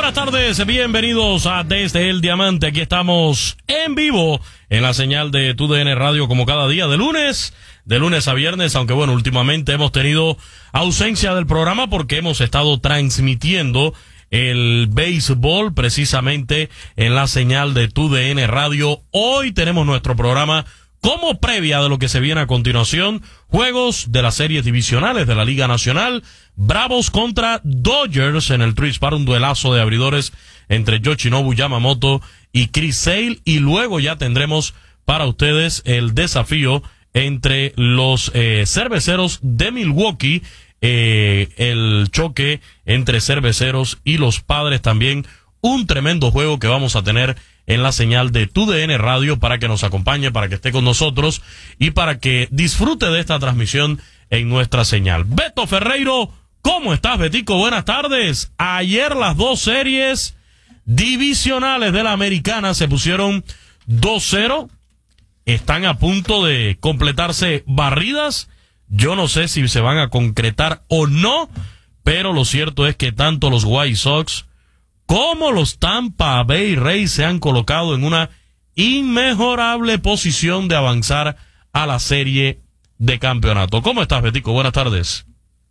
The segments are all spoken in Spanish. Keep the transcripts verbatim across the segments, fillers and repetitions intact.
buenas tardes, bienvenidos a Desde el Diamante. Aquí estamos en vivo en la señal de Tu D N Radio como cada día de lunes, de lunes a viernes, aunque bueno, últimamente hemos tenido ausencia del programa porque hemos estado transmitiendo el béisbol precisamente en la señal de Tu D N Radio. Hoy tenemos nuestro programa como previa de lo que se viene a continuación, juegos de las series divisionales de la Liga Nacional, Bravos contra Dodgers en el Truist Park, un duelazo de abridores entre Yoshinobu Yamamoto y Chris Sale, y luego ya tendremos para ustedes el desafío entre los eh, cerveceros de Milwaukee, eh, el choque entre cerveceros y los Padres también, un tremendo juego que vamos a tener en la señal de Tu D N Radio para que nos acompañe, para que esté con nosotros y para que disfrute de esta transmisión en nuestra señal. Beto Ferreiro, ¿cómo estás, Betico? Buenas tardes. Ayer las dos series divisionales de la Americana se pusieron dos cero. Están a punto de completarse barridas. Yo no sé si se van a concretar o no, pero lo cierto es que tanto los White Sox como los Tampa Bay Rays se han colocado en una inmejorable posición de avanzar a la serie de campeonato. ¿Cómo estás, Betico? Buenas tardes.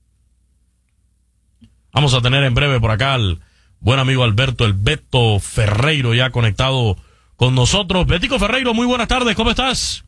Vamos a tener en breve por acá al buen amigo Alberto, el Beto Ferreiro, ya conectado con nosotros. Betico Ferreiro, muy buenas tardes, ¿cómo estás?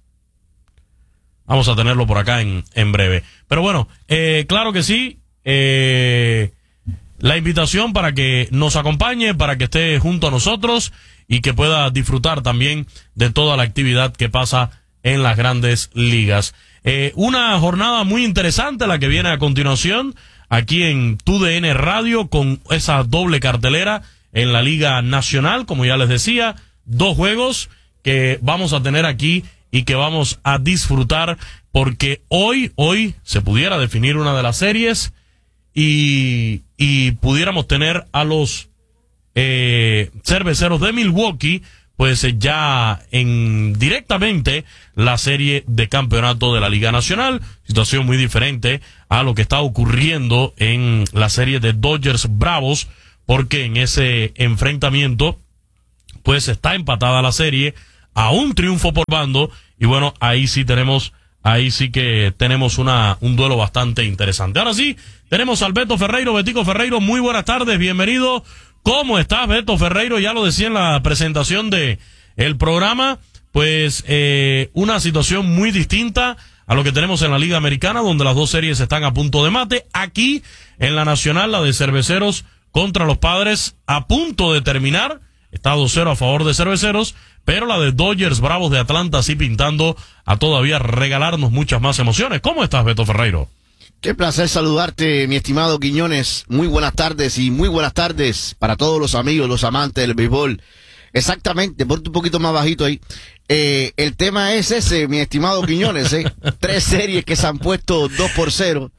Vamos a tenerlo por acá en, en breve. Pero bueno, eh, claro que sí, eh... la invitación para que nos acompañe, para que esté junto a nosotros y que pueda disfrutar también de toda la actividad que pasa en las grandes ligas. Eh, una jornada muy interesante la que viene a continuación aquí en Tu D N Radio con esa doble cartelera en la Liga Nacional, como ya les decía, dos juegos que vamos a tener aquí y que vamos a disfrutar porque hoy, hoy se pudiera definir una de las series y, y pudiéramos tener a los eh, cerveceros de Milwaukee pues eh, ya en directamente la serie de campeonato de la Liga Nacional, situación muy diferente a lo que está ocurriendo en la serie de Dodgers Bravos, porque en ese enfrentamiento pues está empatada la serie a un triunfo por bando y bueno, ahí sí tenemos Ahí sí que tenemos una un duelo bastante interesante. Ahora sí, tenemos al Beto Ferreiro. Betico Ferreiro, muy buenas tardes, bienvenido. ¿Cómo estás, Beto Ferreiro? Ya lo decía en la presentación de el programa, pues eh, una situación muy distinta a lo que tenemos en la Liga Americana, donde las dos series están a punto de mate. Aquí, en la Nacional, la de Cerveceros contra los Padres, a punto de terminar. Está dos cero a favor de Cerveceros, pero la de Dodgers Bravos de Atlanta sí pintando a todavía regalarnos muchas más emociones. ¿Cómo estás, Beto Ferreiro? Qué placer saludarte, mi estimado Quiñones. Muy buenas tardes y muy buenas tardes para todos los amigos, los amantes del béisbol. Exactamente, ponte un poquito más bajito ahí. Eh, el tema es ese, mi estimado Quiñones, ¿eh? Tres series que se han puesto dos por cero.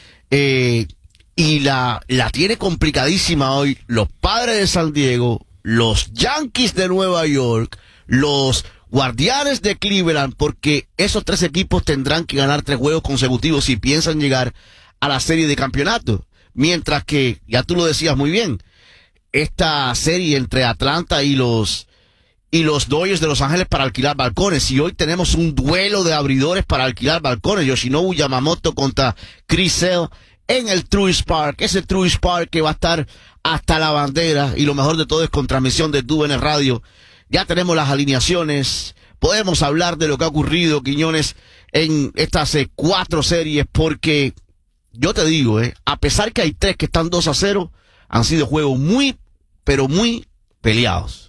Eh, y la, la tiene complicadísima hoy los Padres de San Diego, los Yankees de Nueva York, los Guardianes de Cleveland, porque esos tres equipos tendrán que ganar tres juegos consecutivos si piensan llegar a la serie de campeonato. Mientras que, ya tú lo decías muy bien, esta serie entre Atlanta y los y los Dodgers de Los Ángeles para alquilar balcones. Y hoy tenemos un duelo de abridores para alquilar balcones. Yoshinobu Yamamoto contra Chris Sale en el Truist Park. Ese Truist Park que va a estar hasta la bandera. Y lo mejor de todo es con transmisión de Tu D N Radio. Ya tenemos las alineaciones. Podemos hablar de lo que ha ocurrido, Quiñones, en estas eh, cuatro series. Porque yo te digo, eh, a pesar que hay tres que están dos a cero, han sido juegos muy, pero muy peleados.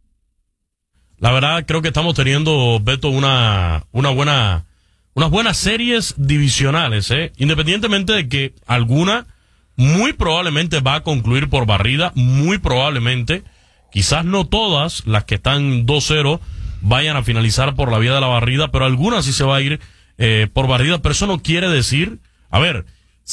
La verdad, creo que estamos teniendo, Beto, una, una buena, unas buenas series divisionales, eh. Independientemente de que alguna muy probablemente va a concluir por barrida, muy probablemente, quizás no todas las que están dos cero vayan a finalizar por la vía de la barrida, pero algunas sí se va a ir eh, por barrida, pero eso no quiere decir, a ver,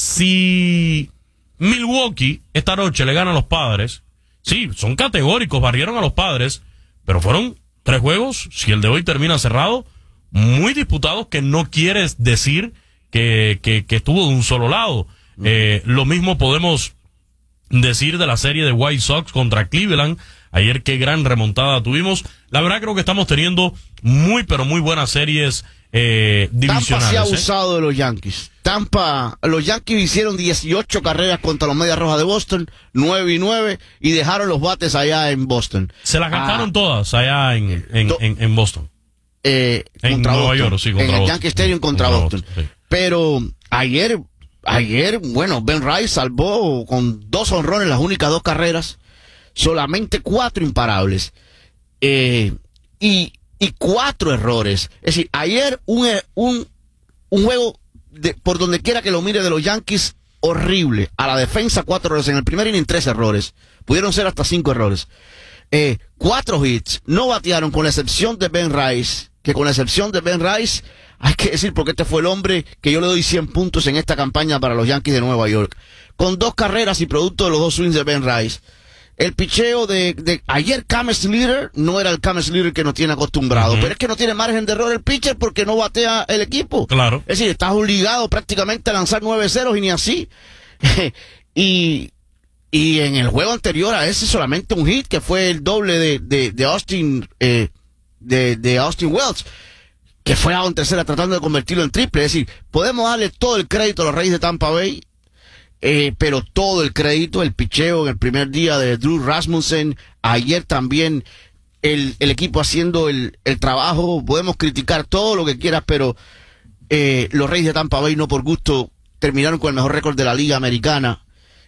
si Milwaukee esta noche le gana a los Padres, sí, son categóricos, barrieron a los Padres, pero fueron tres juegos, si el de hoy termina cerrado, muy disputados, que no quiere decir que, que, que estuvo de un solo lado. Eh, lo mismo podemos decir de la serie de White Sox contra Cleveland? Ayer qué gran remontada tuvimos. La verdad creo que estamos teniendo muy pero muy buenas series eh, divisionales. Tampa se ha ¿eh? abusado de los Yankees. Tampa, los Yankees hicieron dieciocho carreras contra los Medias Rojas de Boston, nueve y nueve, y dejaron los bates allá en Boston. Se las gastaron ah, todas allá en, en, do, en, en Boston. Eh, en contra Nueva Boston, York, sí, contra en el Boston. Yankee Stadium contra, contra Boston. Boston sí. Pero ayer, ayer, bueno, Ben Rice salvó con dos honrones las únicas dos carreras, solamente cuatro imparables, eh, y, y cuatro errores. Es decir, ayer un, un, un juego de, por donde quiera que lo mire de los Yankees, horrible. A la defensa, cuatro errores. En el primer inning, tres errores. Pudieron ser hasta cinco errores. Eh, cuatro hits. No batearon, con la excepción de Ben Rice, que con la excepción de Ben Rice, hay que decir porque este fue el hombre que yo le doy cien puntos en esta campaña para los Yankees de Nueva York. Con dos carreras y producto de los dos swings de Ben Rice. El picheo de, de ayer, Cam Slater no era el Cam Slater que nos tiene acostumbrado, uh-huh. pero es que no tiene margen de error el pitcher porque no batea el equipo. Claro. Es decir, estás obligado prácticamente a lanzar nueve ceros y ni así. y, y en el juego anterior a ese solamente un hit que fue el doble de, de, de Austin, eh, de, de Austin Wells, que fue a un tercera tratando de convertirlo en triple. Es decir, podemos darle todo el crédito a los Reyes de Tampa Bay. Eh, pero todo el crédito, el picheo en el primer día de Drew Rasmussen, ayer también el, el equipo haciendo el, el trabajo. Podemos criticar todo lo que quieras, pero eh, los Reyes de Tampa Bay no por gusto terminaron con el mejor récord de la Liga Americana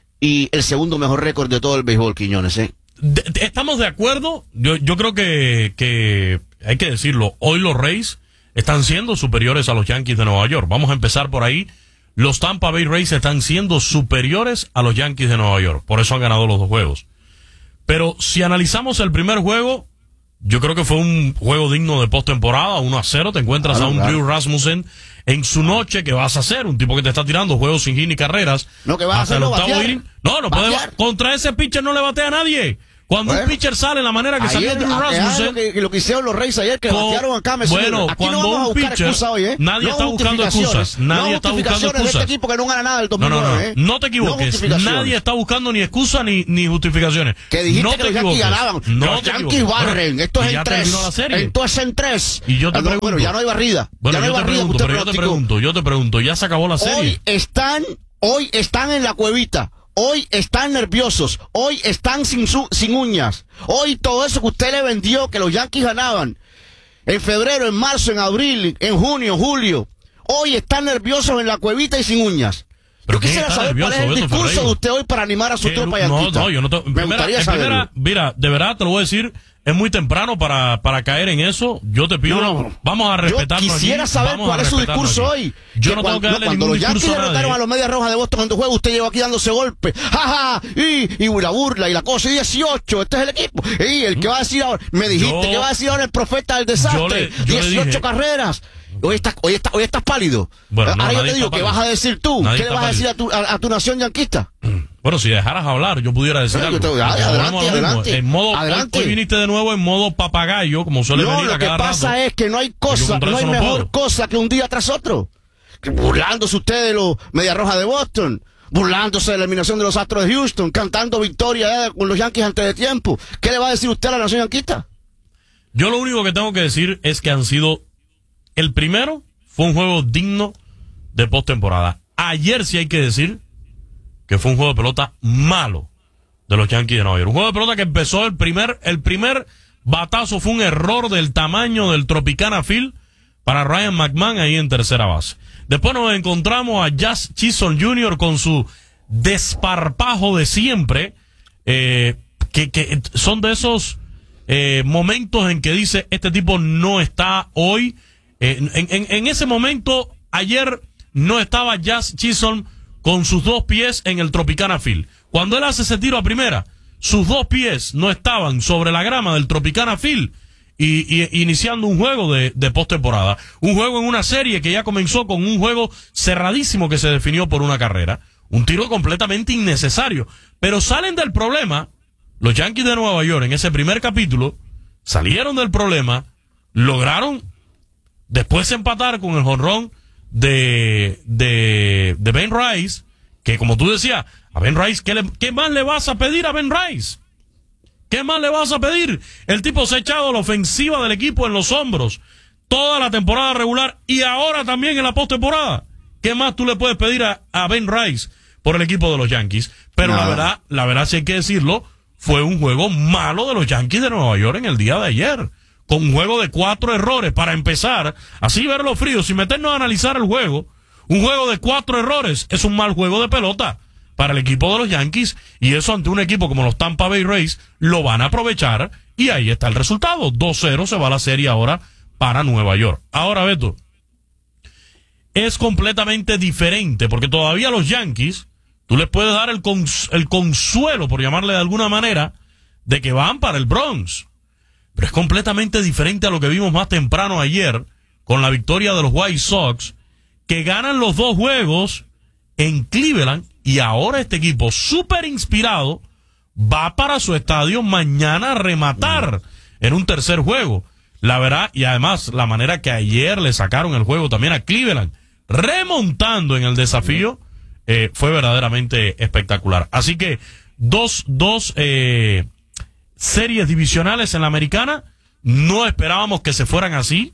y el segundo mejor récord de todo el béisbol, Quiñones, ¿eh? De, de, ¿Estamos de acuerdo? Yo, yo creo que, que hay que decirlo, hoy los Rays están siendo superiores a los Yankees de Nueva York. Vamos a empezar por ahí. Los Tampa Bay Rays están siendo superiores a los Yankees de Nueva York. Por eso han ganado los dos juegos. Pero si analizamos el primer juego, yo creo que fue un juego digno de postemporada, uno a cero. Te encuentras claro, a un claro. Drew Rasmussen en su noche. ¿Qué vas a hacer? Un tipo que te está tirando juegos sin hit ni carreras. No, que vas hasta a hacer el octavo inning. No, no puede. Contra ese pitcher no le batea a nadie. Cuando bueno, un pitcher sale la manera que salió Drew Rasmussen, lo que, lo que hicieron los Reyes ayer, que con, batearon a Cam Slater. Bueno, aquí cuando no vamos a un buscar pitcher, excusas hoy, ¿eh? Nadie no está buscando excusas. Nadie no está buscando excusas. De este equipo que no gana nada del dos mil nueve, no, no, no, ¿eh? no te equivoques. No nadie está buscando ni excusas ni, ni justificaciones. Que dijiste no que te los Yankees ganaban. No los Yankees barren. Esto es en tres. Esto es en tres. Y yo te pregunto. Bueno, ya no hay barrida. Bueno, ya no hay yo te barrida. pregunto, pero yo te pregunto, yo te pregunto, ¿ya se acabó la serie? Hoy están, hoy están en la cuevita. Hoy están nerviosos, hoy están sin su, sin uñas, hoy todo eso que usted le vendió, que los Yankees ganaban, en febrero, en marzo, en abril, en junio, julio, hoy están nerviosos en la cuevita y sin uñas. Pero yo quisiera saber nervioso, cuál es el Beto discurso Ferreiro? de usted hoy para animar a su ¿Qué? tropa No, yanquista. no, yo no te, Me primera, gustaría en saberlo. primera, mira, de verdad te lo voy a decir, es muy temprano para, para caer en eso. Yo te pido, no, no. vamos a respetarnos. Yo quisiera aquí, saber cuál es su discurso aquí. hoy. Yo que no cuando, tengo que darle no, cuando ningún los Yankees discurso a derrotaron nadie. a los Medias Rojas de Boston en tu juego, usted lleva aquí dándose golpes. ¡Ja, ja! Y, y la burla y la cosa. Y dieciocho, este es el equipo. Y el que va a decir ahora, me dijiste yo, que va a decir ahora el profeta del desastre. Yo le, yo dieciocho dije, carreras. Hoy estás, hoy, estás, hoy estás pálido. Bueno, no, ahora yo te digo, ¿qué vas a decir tú? Nadie ¿Qué le vas a decir a tu, a, a tu nación yanquista? Bueno, si dejaras hablar, yo pudiera decir bueno, algo. Te, adelante, adelante, en modo, adelante. Hoy, hoy viniste de nuevo en modo papagayo, como suele no, venir a cada lo que pasa rato. es que no hay cosa, no hay no mejor puedo. cosa que un día tras otro. Burlándose usted de los Medias Rojas de Boston, burlándose de la eliminación de los Astros de Houston, cantando victoria eh, con los Yankees antes de tiempo. ¿Qué le va a decir usted a la nación yanquista? Yo lo único que tengo que decir es que han sido, el primero fue un juego digno de postemporada. Ayer sí hay que decir que fue un juego de pelota malo de los Yankees de Nueva York. Un juego de pelota que empezó el primer, el primer batazo fue un error del tamaño del Tropicana Field para Ryan McMahon ahí en tercera base. Después nos encontramos a Jazz Chisholm junior con su desparpajo de siempre, eh, que, que son de esos eh, momentos en que dice, este tipo no está hoy. Eh, en, en, en ese momento, ayer no estaba Jazz Chisholm con sus dos pies en el Tropicana Field. Cuando él hace ese tiro a primera, sus dos pies no estaban sobre la grama del Tropicana Field y, y iniciando un juego de, de postemporada. Un juego en una serie que ya comenzó con un juego cerradísimo que se definió por una carrera. Un tiro completamente innecesario. Pero salen del problema, los Yankees de Nueva York en ese primer capítulo, salieron del problema, lograron después empatar con el jonrón de, de, de Ben Rice que como tú decías, a Ben Rice, ¿qué, le, ¿qué más le vas a pedir a Ben Rice? ¿Qué más le vas a pedir? El tipo se ha echado la ofensiva del equipo en los hombros toda la temporada regular y ahora también en la postemporada. ¿Qué más tú le puedes pedir a, a Ben Rice por el equipo de los Yankees? Pero no. la verdad, la verdad sí hay que decirlo, fue un juego malo de los Yankees de Nueva York en el día de ayer. Con un juego de cuatro errores para empezar, así verlo frío, sin meternos a analizar el juego. Un juego de cuatro errores es un mal juego de pelota para el equipo de los Yankees, y eso ante un equipo como los Tampa Bay Rays lo van a aprovechar, y ahí está el resultado. dos cero se va la serie ahora para Nueva York. Ahora, Beto, es completamente diferente, porque todavía los Yankees, tú les puedes dar el, cons- el consuelo, por llamarle de alguna manera, de que van para el Bronx. Pero es completamente diferente a lo que vimos más temprano ayer, con la victoria de los White Sox, que ganan los dos juegos en Cleveland, y ahora este equipo súper inspirado va para su estadio mañana a rematar en un tercer juego. La verdad, y además la manera que ayer le sacaron el juego también a Cleveland, remontando en el desafío, eh, fue verdaderamente espectacular. Así que dos, dos eh, series divisionales en la americana, no esperábamos que se fueran así,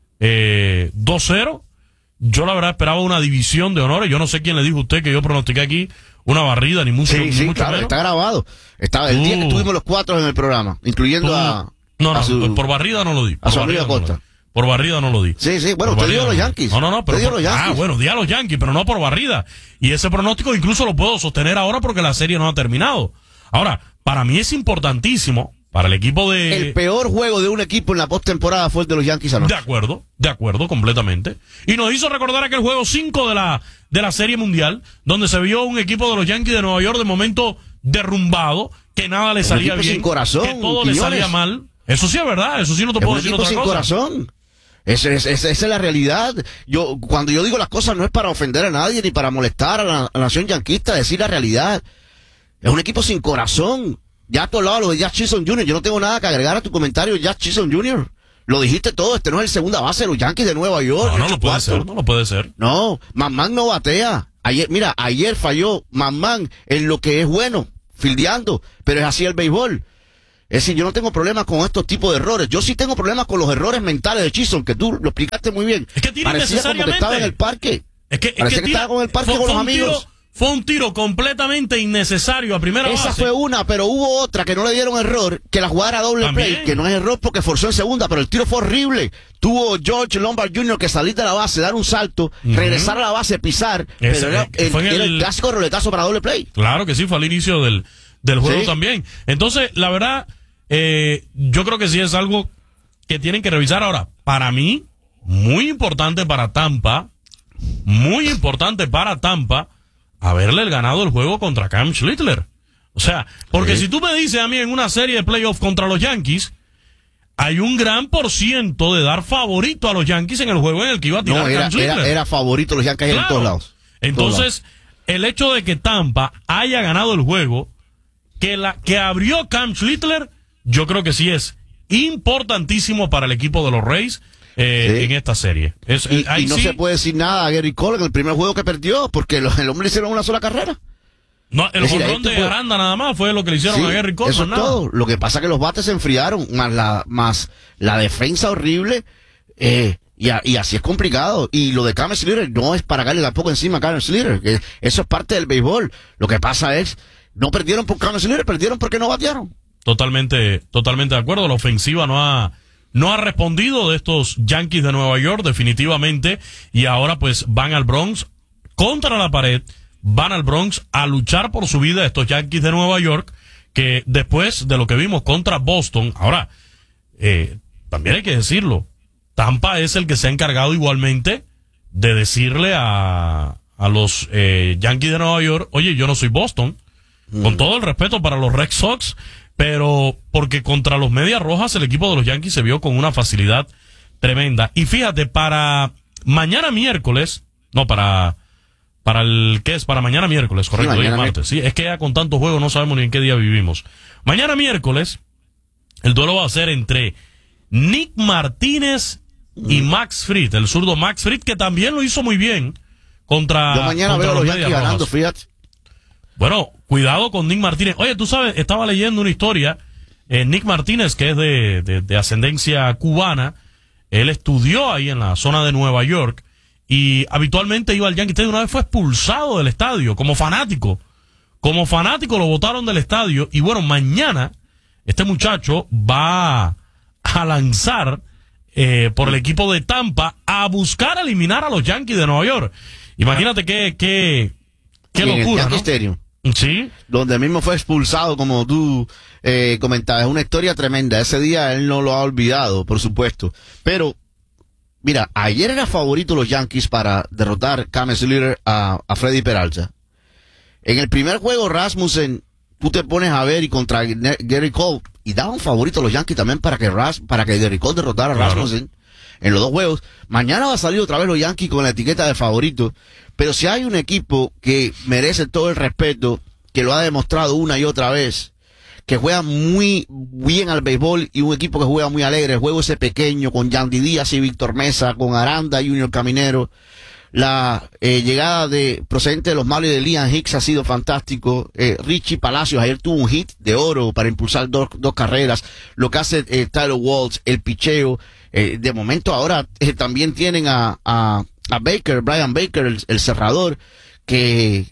eh, dos cero. Yo la verdad esperaba una división de honores. Yo no sé quién le dijo a usted que yo pronostiqué aquí una barrida, ni mucho, sí, ni sí, mucho claro, menos. Está grabado. Está el Tú, día que estuvimos los cuatro en el programa, incluyendo tú, a... No, no, a su, por barrida no lo di. A su barrida amigo no Costa. Por barrida no lo di. Sí, sí, bueno, por usted dio a los Yankees. No, no, no, pero dio por, los Yankees. Ah, bueno, di a los Yankees, pero no por barrida. Y ese pronóstico incluso lo puedo sostener ahora porque la serie no ha terminado. Ahora, para mí es importantísimo, para el equipo de... El peor juego de un equipo en la postemporada fue el de los Yankees anoche. De acuerdo, de acuerdo, completamente. Y nos hizo recordar aquel juego cinco de la, de la Serie Mundial, donde se vio un equipo de los Yankees de Nueva York de momento derrumbado, que nada le salía un equipo bien, sin corazón, que todo Quiñones. le salía mal. Eso sí es verdad, eso sí no te Es puedo un decir equipo otra sin cosa. corazón. Esa es, esa, esa es la realidad. Yo, cuando yo digo las cosas no es para ofender a nadie ni para molestar a la, a la nación yanquista, decir la realidad. Es un equipo sin corazón. Ya tú hablabas lo de Jazz Chisholm junior Yo no tengo nada que agregar a tu comentario, Jazz Chisholm junior Lo dijiste todo, este no es el segunda base de los Yankees de Nueva York. No, no lo puede ser, no lo puede ser. No, Mamán no batea. Ayer, mira, ayer falló Mamán en lo que es bueno, fildeando, pero es así el béisbol. Es decir, yo no tengo problemas con estos tipos de errores. Yo sí tengo problemas con los errores mentales de Chisholm, que tú lo explicaste muy bien. Es que tira Parecía como que estaba en el parque. Es que, es Parecía que, que tira, estaba con el parque fue, con fue los un amigos. Tiro, fue un tiro completamente innecesario a primera Esa base. fue una, pero hubo otra que no le dieron error, que la jugada era doble También. play, que no es error porque forzó en segunda, pero el tiro fue horrible. Tuvo George Lombard junior que salir de la base, dar un salto, Uh-huh. regresar a la base, pisar, Ese, pero era, eh, el, fue en era el- el clásico roletazo para doble play. Claro que sí, fue al inicio del, del juego Sí. también. Entonces, la verdad, eh, yo creo que sí es algo que tienen que revisar ahora. Para mí, muy importante para Tampa, muy importante para Tampa, haberle ganado el juego contra Cam Schlittler. O sea, porque Sí. si tú me dices a mí en una serie de playoffs contra los Yankees, hay un gran por ciento de dar favorito a los Yankees en el juego en el que iba a tirar No, Cam era, Schlittler. era, era favorito los Yankees en Claro. todos lados. Entonces, el hecho de que Tampa haya ganado el juego, que la que abrió Cam Schlittler, yo creo que sí es importantísimo para el equipo de los Rays eh, Sí. en esta serie. Es, Y, ahí y no sí, se puede decir nada a Gary Cole en el primer juego que perdió, porque lo- el hombre le hicieron una sola carrera. no, el es decir, jonrón ahí te de puede- Aranda nada más fue lo que le hicieron Sí, a Gary Cole. eso más es nada. todo. Lo que pasa es que los bates se enfriaron, más la, más la defensa horrible, eh, y, a- y así es complicado. Y lo de Cam Schlitter no es para darle tampoco encima a Cam Schlitter, que eso es parte del béisbol. Lo que pasa es, no perdieron por Cam Schlitter, perdieron porque no batearon. Totalmente, totalmente de acuerdo. La ofensiva no ha, no ha respondido de estos Yankees de Nueva York, definitivamente. Y ahora pues van al Bronx contra la pared. Van al Bronx a luchar por su vida estos Yankees de Nueva York, que después de lo que vimos contra Boston, ahora, eh, también hay que decirlo, Tampa es el que se ha encargado igualmente de decirle a, a los eh, Yankees de Nueva York, oye, yo no soy Boston, mm. con todo el respeto para los Red Sox, pero porque contra los Medias Rojas el equipo de los Yankees se vio con una facilidad tremenda. Y fíjate, para mañana miércoles, no, para... Para el, ¿qué es? Para mañana miércoles, correcto, Sí, hoy es mañana martes. Sí, es que ya con tantos juegos no sabemos ni en qué día vivimos. Mañana miércoles, el duelo va a ser entre Nick Martínez y Max Fried, el zurdo Max Fried, que también lo hizo muy bien contra, Yo mañana contra veo a los Medias Yankees ganando, Rojas. fíjate. Bueno, cuidado con Nick Martínez. Oye, tú sabes, estaba leyendo una historia. Eh, Nick Martínez, que es de, de, de ascendencia cubana, él estudió ahí en la zona de Nueva York y habitualmente iba al Yankee Stadium. Una vez fue expulsado del estadio como fanático. Como fanático lo botaron del estadio. Y bueno, mañana este muchacho va a lanzar eh, por el equipo de Tampa a buscar eliminar a los Yankees de Nueva York. Imagínate qué, qué, qué locura, en el ¿no? Stadium, sí. Donde mismo fue expulsado, como tú eh, comentabas. Es una historia tremenda. Ese día él no lo ha olvidado, por supuesto. Pero, mira, ayer era favorito los Yankees para derrotar James Leader a, a Freddy Peralta. En el primer juego, Rasmussen, tú te pones a ver y contra Gary Cole, y daban favorito a los Yankees también para que Ras, para que Gary Cole derrotara a Rasmussen. Claro. En los dos juegos. Mañana va a salir otra vez los Yankees con la etiqueta de favorito. Pero si hay un equipo que merece todo el respeto, que lo ha demostrado una y otra vez, que juega muy bien al béisbol y un equipo que juega muy alegre, el juego ese pequeño con Yandy Díaz y Víctor Mesa, con Aranda y Junior Caminero, la eh, llegada de procedente de los Marlins de Liam Hicks ha sido fantástico. eh, Richie Palacios ayer tuvo un hit de oro para impulsar dos, dos carreras. Lo que hace eh, Tyler Waltz, el picheo. Eh, de momento ahora eh, también tienen a, a, a Baker, Brian Baker, el, el cerrador, que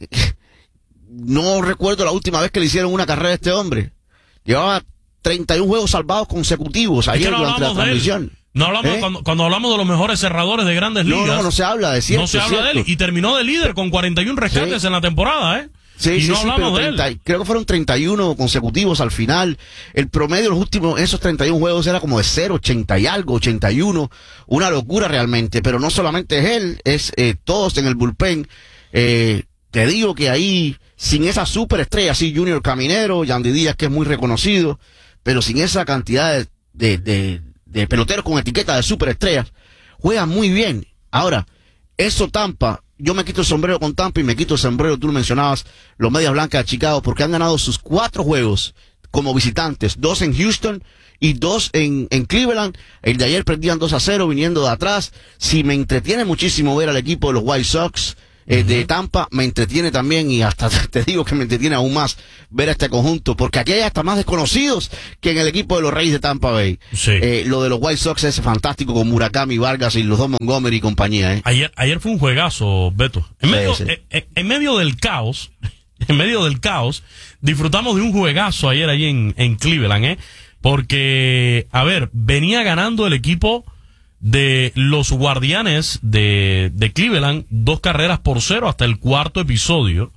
no recuerdo la última vez que le hicieron una carrera a este hombre. Llevaba treinta y un juegos salvados consecutivos ayer no durante la transmisión. No hablamos, ¿Eh? cuando, cuando hablamos de los mejores cerradores de grandes ligas. No, no, no se habla de cierto. No se habla cierto. de él. Y terminó de líder con cuarenta y uno rescates sí. en la temporada, ¿eh? Sí, y sí, no sí, hablamos pero treinta, de él. Creo que fueron treinta y uno consecutivos al final. El promedio de los últimos, esos treinta y uno juegos era como de cero, ochenta y algo, ochenta y uno. Una locura realmente. Pero no solamente es él, es eh, todos en el bullpen. Eh, te digo que ahí, sin esa superestrella, sí, Junior Caminero, Yandy Díaz, que es muy reconocido, pero sin esa cantidad de, de, de, de peloteros con etiqueta de superestrellas, juegan muy bien. Ahora, eso Tampa, yo me quito el sombrero con Tampa y me quito el sombrero, tú lo mencionabas, los Medias Blancas de Chicago, porque han ganado sus cuatro juegos como visitantes, dos en Houston y dos en, en Cleveland. El de ayer perdían dos a cero viniendo de atrás. Si me entretiene muchísimo ver al equipo de los White Sox eh, uh-huh. de Tampa, me entretiene también, y hasta te digo que me entretiene aún más ver a este conjunto, porque aquí hay hasta más desconocidos que en el equipo de los Reyes de Tampa Bay. Sí. Eh, lo de los White Sox es fantástico con Murakami, Vargas y los dos Montgomery y compañía. ¿eh? Ayer, ayer fue un juegazo, Beto. En, sí, medio, sí. En, en medio del caos, en medio del caos, disfrutamos de un juegazo ayer allí en, en Cleveland, ¿eh? Porque, a ver, venía ganando el equipo de los Guardianes de, de Cleveland dos carreras por cero hasta el cuarto episodio.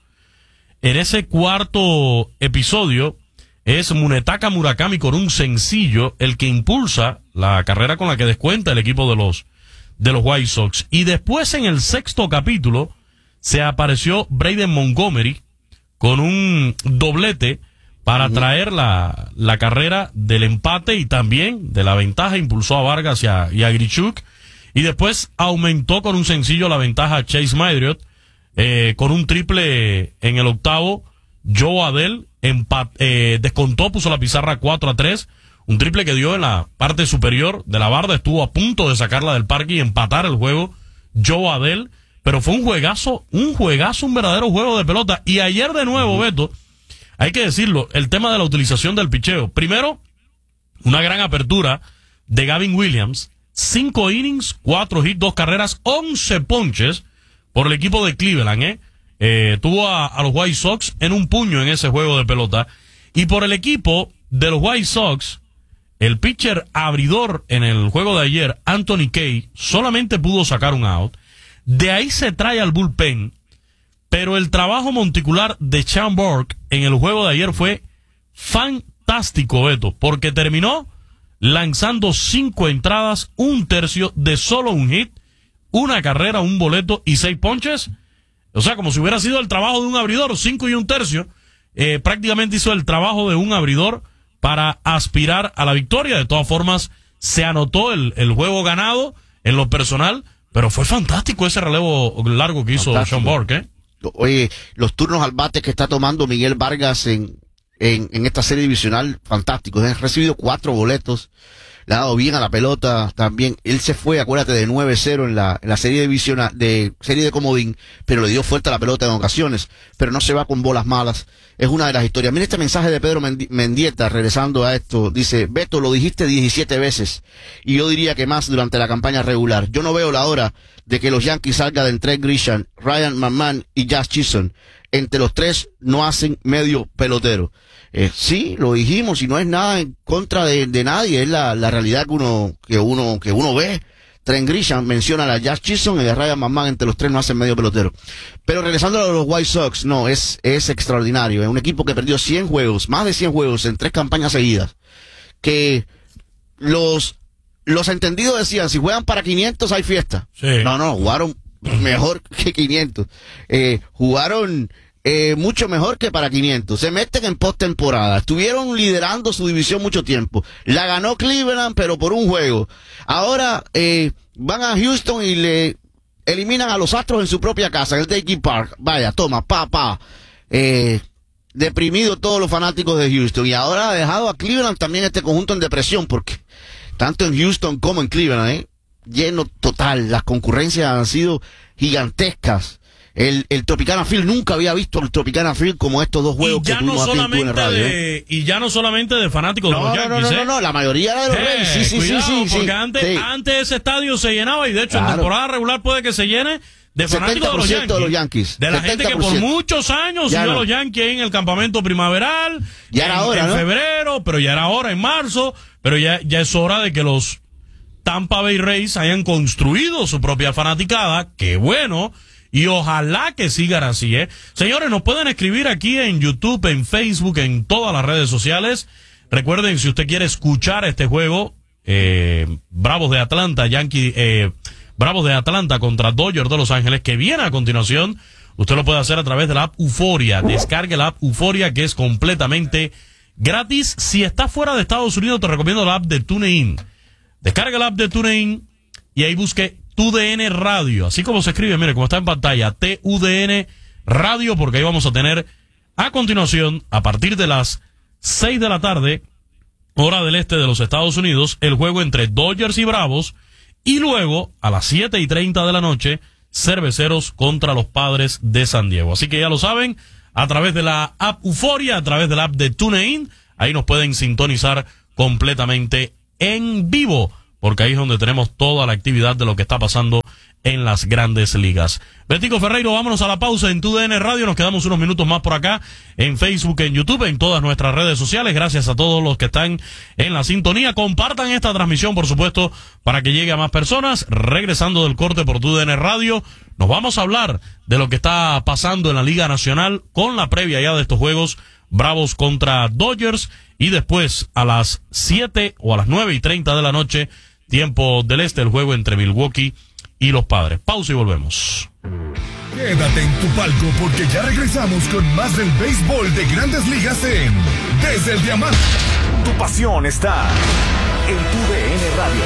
En ese cuarto episodio es Munetaka Murakami con un sencillo el que impulsa la carrera con la que descuenta el equipo de los de los White Sox. Y después en el sexto capítulo se apareció Braden Montgomery con un doblete para traer la, la carrera del empate y también de la ventaja. Impulsó a Vargas y a, y a Grichuk. Y después aumentó con un sencillo la ventaja a Chase Marriott. Eh, con un triple en el octavo. Joe Adell empat, eh, descontó, puso la pizarra cuatro a tres. Un triple que dio en la parte superior de la barda. Estuvo a punto de sacarla del parque y empatar el juego Joe Adell. Pero fue un juegazo, un juegazo, un verdadero juego de pelota. Y ayer de nuevo, uh-huh. Beto, hay que decirlo, el tema de la utilización del picheo. Primero, una gran apertura de Gavin Williams. Cinco innings, cuatro hits, dos carreras, once ponches por el equipo de Cleveland, ¿eh? eh tuvo a, a los White Sox en un puño en ese juego de pelota. Y por el equipo de los White Sox, el pitcher abridor en el juego de ayer, Anthony Kay, solamente pudo sacar un out. De ahí se trae al bullpen. Pero el trabajo monticular de Sean Burke en el juego de ayer fue fantástico, Beto, porque terminó lanzando cinco entradas, un tercio de solo un hit, una carrera, un boleto y seis ponches. O sea, como si hubiera sido el trabajo de un abridor, cinco y un tercio. Eh, prácticamente hizo el trabajo de un abridor para aspirar a la victoria. De todas formas, se anotó el, el juego ganado en lo personal, pero fue fantástico ese relevo largo que hizo fantástico. Sean Burke, ¿eh? Oye, los turnos al bate que está tomando Miguel Vargas en, en, en esta serie divisional, fantásticos. Han recibido cuatro boletos. le ha dado bien a la pelota también. Él se fue, acuérdate, de nueve cero en la, en la serie de división, de serie de comodín, pero le dio fuerte a la pelota en ocasiones, pero no se va con bolas malas. Es una de las historias. Mira este mensaje de Pedro Mendi Mendieta, regresando a esto. Dice, Beto, lo dijiste diecisiete veces, y yo diría que más durante la campaña regular. Yo no veo la hora de que los Yankees salgan de Trent Grisham, Ryan McMahon y Jazz Chisholm. Entre los tres no hacen medio pelotero. Eh, sí, lo dijimos, y no es nada en contra de, de nadie, es la, la realidad que uno, que uno, que uno ve. Trent Grisham menciona a la Jazz Chisholm y a Ryan McMahon, entre los tres no hacen medio pelotero. Pero regresando a los White Sox, no, es, es extraordinario. Es un equipo que perdió cien juegos, más de cien juegos en tres campañas seguidas. Que los, los entendidos decían, si juegan para quinientos hay fiesta. Sí. No, no, jugaron mejor que quinientos. Eh, jugaron eh, mucho mejor que para quinientos. Se meten en postemporada. Estuvieron liderando su división mucho tiempo. La ganó Cleveland, pero por un juego. Ahora eh, van a Houston y le eliminan a los Astros en su propia casa, en el Yankee Park. Vaya, toma, pa, pa. Eh, deprimido todos los fanáticos de Houston. Y ahora ha dejado a Cleveland también este conjunto en depresión, porque tanto en Houston como en Cleveland, ¿eh? lleno total. Las concurrencias han sido gigantescas. El, el Tropicana Field, nunca había visto el Tropicana Field como estos dos juegos que tuvimos no aquí en Túnel Radio. De, ¿eh? Y ya no solamente de fanáticos no, de los no, Yankees, no, no, ¿eh? no, no, la mayoría de los eh, Reyes. Sí, sí, cuidado, sí, sí. Porque sí, antes, sí. antes ese estadio se llenaba, y de hecho claro. en temporada regular puede que se llene de fanáticos de los Yankees. De los Yankees. De la gente que por muchos años ya siguió no. a los Yankees en el campamento primaveral. Ya en, era hora, en ¿no? febrero, pero ya era hora en marzo. Pero ya, ya es hora de que los Tampa Bay Rays hayan construido su propia fanaticada. Qué bueno. Y ojalá que sigan así, ¿eh? Señores, nos pueden escribir aquí en YouTube, en Facebook, en todas las redes sociales. Recuerden, si usted quiere escuchar este juego, eh, Bravos de Atlanta, Yankee, eh, Bravos de Atlanta contra Dodgers de Los Ángeles, que viene a continuación, usted lo puede hacer a través de la app Euforia. Descargue la app Euforia, que es completamente gratis. Si estás fuera de Estados Unidos, te recomiendo la app de TuneIn. Descargue la app de TuneIn y ahí busque T U D N Radio, así como se escribe, mire, como está en pantalla, T U D N Radio, porque ahí vamos a tener a continuación, a partir de las seis de la tarde, hora del este de los Estados Unidos, el juego entre Dodgers y Bravos, y luego, a las siete y treinta de la noche, Cerveceros contra los Padres de San Diego. Así que ya lo saben, a través de la app Euforia, a través de la app de TuneIn, ahí nos pueden sintonizar completamente en vivo, porque ahí es donde tenemos toda la actividad de lo que está pasando en las grandes ligas. Betico Ferreiro, vámonos a la pausa en T U D N Radio. Nos quedamos unos minutos más por acá en Facebook, en YouTube, en todas nuestras redes sociales. Gracias a todos los que están en la sintonía. Compartan esta transmisión, por supuesto, para que llegue a más personas. Regresando del corte por T U D N Radio, nos vamos a hablar de lo que está pasando en la Liga Nacional con la previa ya de estos juegos, Bravos contra Dodgers, y después a las siete o a las nueve y treinta de la noche, tiempo del este, el juego entre Milwaukee y los Padres. Pausa y volvemos. Quédate en tu palco, porque ya regresamos con más del béisbol de Grandes Ligas en Desde el Diamante. Tu pasión está en Tu D N Radio.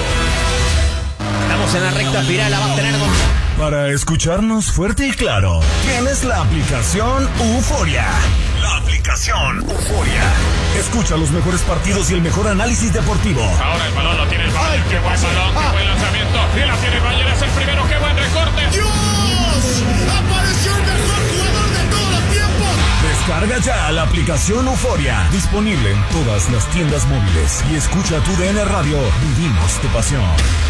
Estamos en la recta final, la va a tener con... Para escucharnos fuerte y claro, tienes la aplicación Euforia. La aplicación Euforia. Escucha los mejores partidos y el mejor análisis deportivo. Ahora el balón lo tiene el Bayern. Qué buen balón, qué buen lanzamiento. Y la tiene el Bayern, es el primero. Qué buen recorte. ¡Dios! ¡Apareció el mejor jugador de todos los tiempos! Descarga ya la aplicación Euforia. Disponible en todas las tiendas móviles. Y escucha Tu D N Radio. Vivimos tu pasión.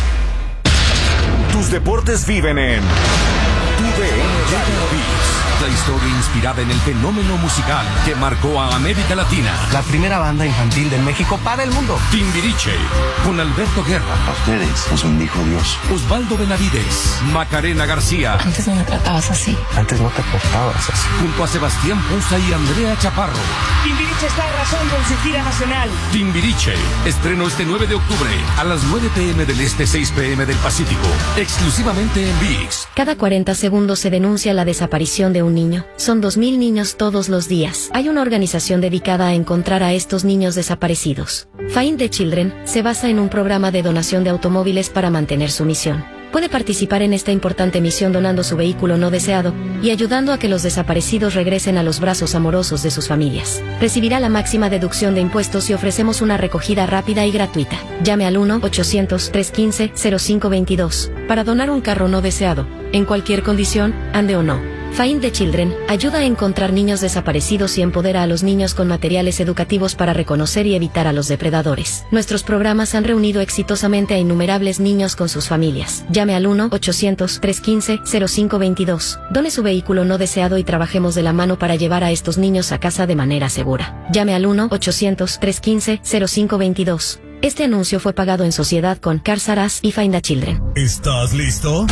Tus deportes viven en Tu D N Radio. La historia inspirada en el fenómeno musical que marcó a América Latina. La primera banda infantil de México para el mundo. Timbiriche, con Alberto Guerra. A ustedes nos bendijo Dios. Osvaldo Benavides, Macarena García. Antes no me tratabas así. Antes no te portabas así. Junto a Sebastián Pousa y Andrea Chaparro. Timbiriche está arrasando en su gira nacional. Timbiriche, estreno este nueve de octubre a las nueve p m del Este, seis p m del Pacífico. Exclusivamente en ViX. Cada cuarenta segundos se denuncia la desaparición de un niño. Son dos mil niños todos los días. Hay una organización dedicada a encontrar a estos niños desaparecidos. Find the Children se basa en un programa de donación de automóviles para mantener su misión. Puede participar en esta importante misión donando su vehículo no deseado y ayudando a que los desaparecidos regresen a los brazos amorosos de sus familias. Recibirá la máxima deducción de impuestos y ofrecemos una recogida rápida y gratuita. Llame al uno ochocientos, trescientos quince, cero cinco veintidós para donar un carro no deseado, en cualquier condición, ande o no. Find the Children ayuda a encontrar niños desaparecidos y empodera a los niños con materiales educativos para reconocer y evitar a los depredadores. Nuestros programas han reunido exitosamente a innumerables niños con sus familias. Llame al uno ochocientos, trescientos quince, cero cinco veintidós. Done su vehículo no deseado y trabajemos de la mano para llevar a estos niños a casa de manera segura. Llame al uno ochocientos, trescientos quince, cero cinco veintidós. Este anuncio fue pagado en sociedad con Cars R Us y Find the Children. ¿Estás listo?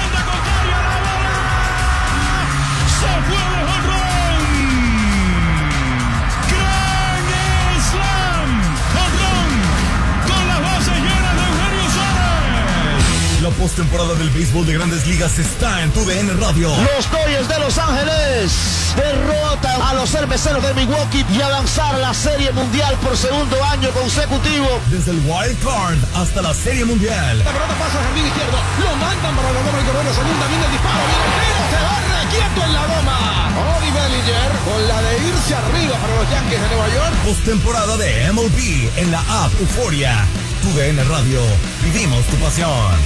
La postemporada del béisbol de Grandes Ligas está en tu D N Radio. Los Dodgers de Los Ángeles derrotan a los cerveceros de Milwaukee y avanzar a la Serie Mundial por segundo año consecutivo. Desde el Wild Card hasta la Serie Mundial. La pelota pasa al jardín izquierdo, lo mandan para la loma y correr la segunda, viene el disparo, viene el tiro, se va requieto en la loma. Cody Bellinger con la de irse arriba para los Yankees de Nueva York. Postemporada de M L B en la app Euforia. Tu D N Radio, vivimos tu pasión.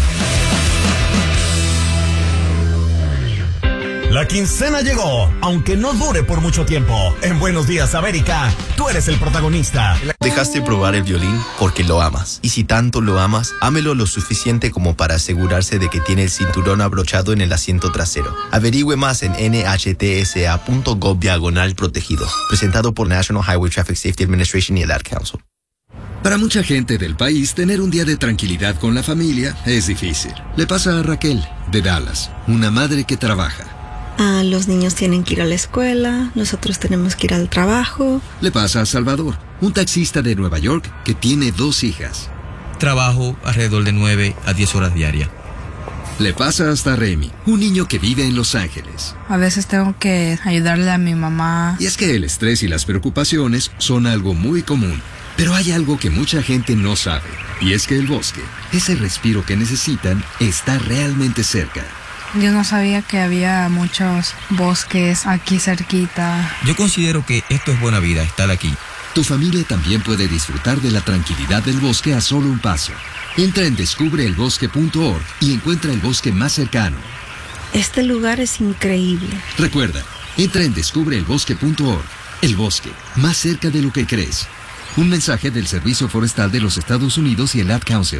La quincena llegó, aunque no dure por mucho tiempo. En Buenos Días América, tú eres el protagonista. Dejaste probar el violín porque lo amas. Y si tanto lo amas, ámelo lo suficiente como para asegurarse de que tiene el cinturón abrochado en el asiento trasero. Averigüe más en N H T S A punto gov diagonal protegidos. Presentado por National Highway Traffic Safety Administration y el Ad Council. Para mucha gente del país, tener un día de tranquilidad con la familia es difícil. Le pasa a Raquel, de Dallas, una madre que trabaja. Ah, los niños tienen que ir a la escuela, nosotros tenemos que ir al trabajo. Le pasa a Salvador, un taxista de Nueva York que tiene dos hijas. Trabajo alrededor de nueve a diez horas diarias. Le pasa hasta a Remy, un niño que vive en Los Ángeles. A veces tengo que ayudarle a mi mamá. Y es que el estrés y las preocupaciones son algo muy común. Pero hay algo que mucha gente no sabe, y es que el bosque, ese respiro que necesitan, está realmente cerca. Yo no sabía que había muchos bosques aquí cerquita. Yo considero que esto es buena vida, estar aquí. Tu familia también puede disfrutar de la tranquilidad del bosque a solo un paso. Entra en descubre el bosque punto org y encuentra el bosque más cercano. Este lugar es increíble. Recuerda, entra en descubre el bosque punto org. El bosque, más cerca de lo que crees. Un mensaje del Servicio Forestal de los Estados Unidos y el Ad Council.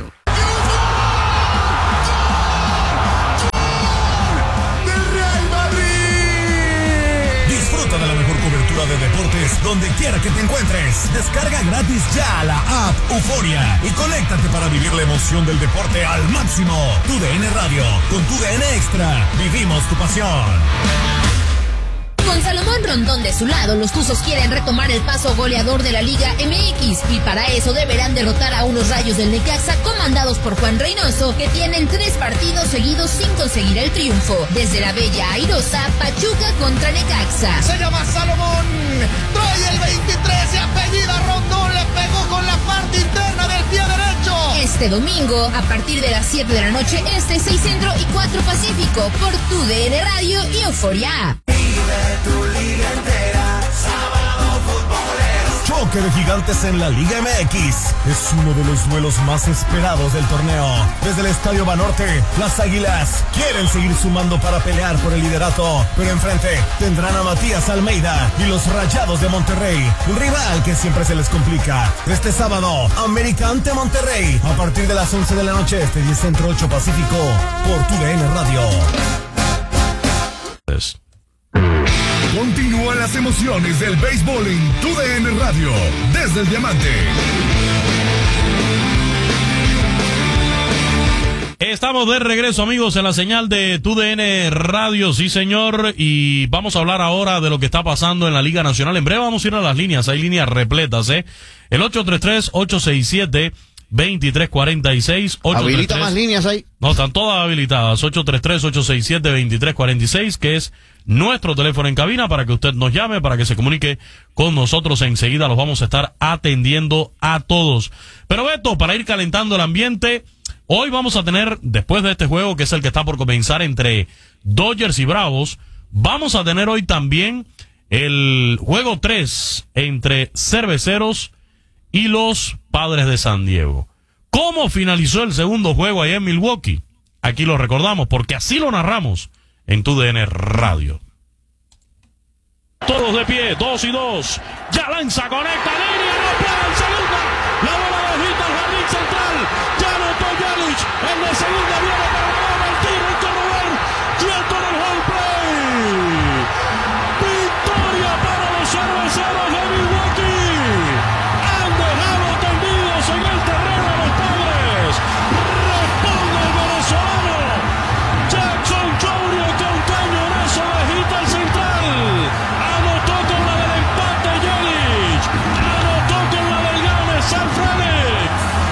Disfruta de la mejor cobertura de deportes donde quiera que te encuentres. Descarga gratis ya la app Euforia y conéctate para vivir la emoción del deporte al máximo. Tu D N Radio, con tu D N Extra, vivimos tu pasión. Con Salomón Rondón de su lado, los Tuzos quieren retomar el paso goleador de la Liga M X y para eso deberán derrotar a unos Rayos del Necaxa comandados por Juan Reynoso, que tienen tres partidos seguidos sin conseguir el triunfo. Desde la bella airosa, Pachuca contra Necaxa. Se llama Salomón, trae el veintitrés y apellida Rondón, le pegó con la parte interna del pie derecho. Este domingo, a partir de las siete de la noche, este seis Centro y cuatro Pacífico, por tu D N Radio y Euforia. Tu liga entera, sábado futbolero. Choque de gigantes en la Liga M X. Es uno de los duelos más esperados del torneo. Desde el Estadio Banorte, las Águilas quieren seguir sumando para pelear por el liderato, pero enfrente tendrán a Matías Almeida y los Rayados de Monterrey, un rival que siempre se les complica. Este sábado, América ante Monterrey, a partir de las once de la noche, este diez Centro, ocho Pacífico, por tu D N Radio. Es. Continúan las emociones del béisbol en tu D N Radio, desde el Diamante. Estamos de regreso, amigos, en la señal de tu D N Radio, sí señor, y vamos a hablar ahora de lo que está pasando en la Liga Nacional. En breve vamos a ir a las líneas, hay líneas repletas, ¿eh? El ocho tres tres, ocho seis siete, dos tres cuatro seis. ¿Habilita más líneas ahí? No, están todas habilitadas. ocho tres tres, ocho seis siete, dos tres cuatro seis, que es nuestro teléfono en cabina para que usted nos llame, para que se comunique con nosotros. Enseguida los vamos a estar atendiendo a todos. Pero Beto, para ir calentando el ambiente, Hoy vamos a tener, después de este juego, que es el que está por comenzar entre Dodgers y Bravos, vamos a tener hoy también el juego tres entre Cerveceros y los Padres de San Diego. ¿Cómo finalizó el segundo juego allá en Milwaukee? Aquí lo recordamos, porque así lo narramos en tu D N Radio. Todos de pie, dos y dos. Ya lanza, conecta, línea, no puede el segundo. La bola de hojita al jardín central. Ya anotó Yelich. El de segunda viene para la bola, el tiro, el corredor. Quieto en el home play. Victoria para los Cerveceros de Milwaukee. Han dejado tendidos en el terreno a los Padres. Responde el venezolano. Jackson Chourio con cañonazo de hojita al central. Anotó con la del empate Yelich. Anotó con la del gane San Frelick.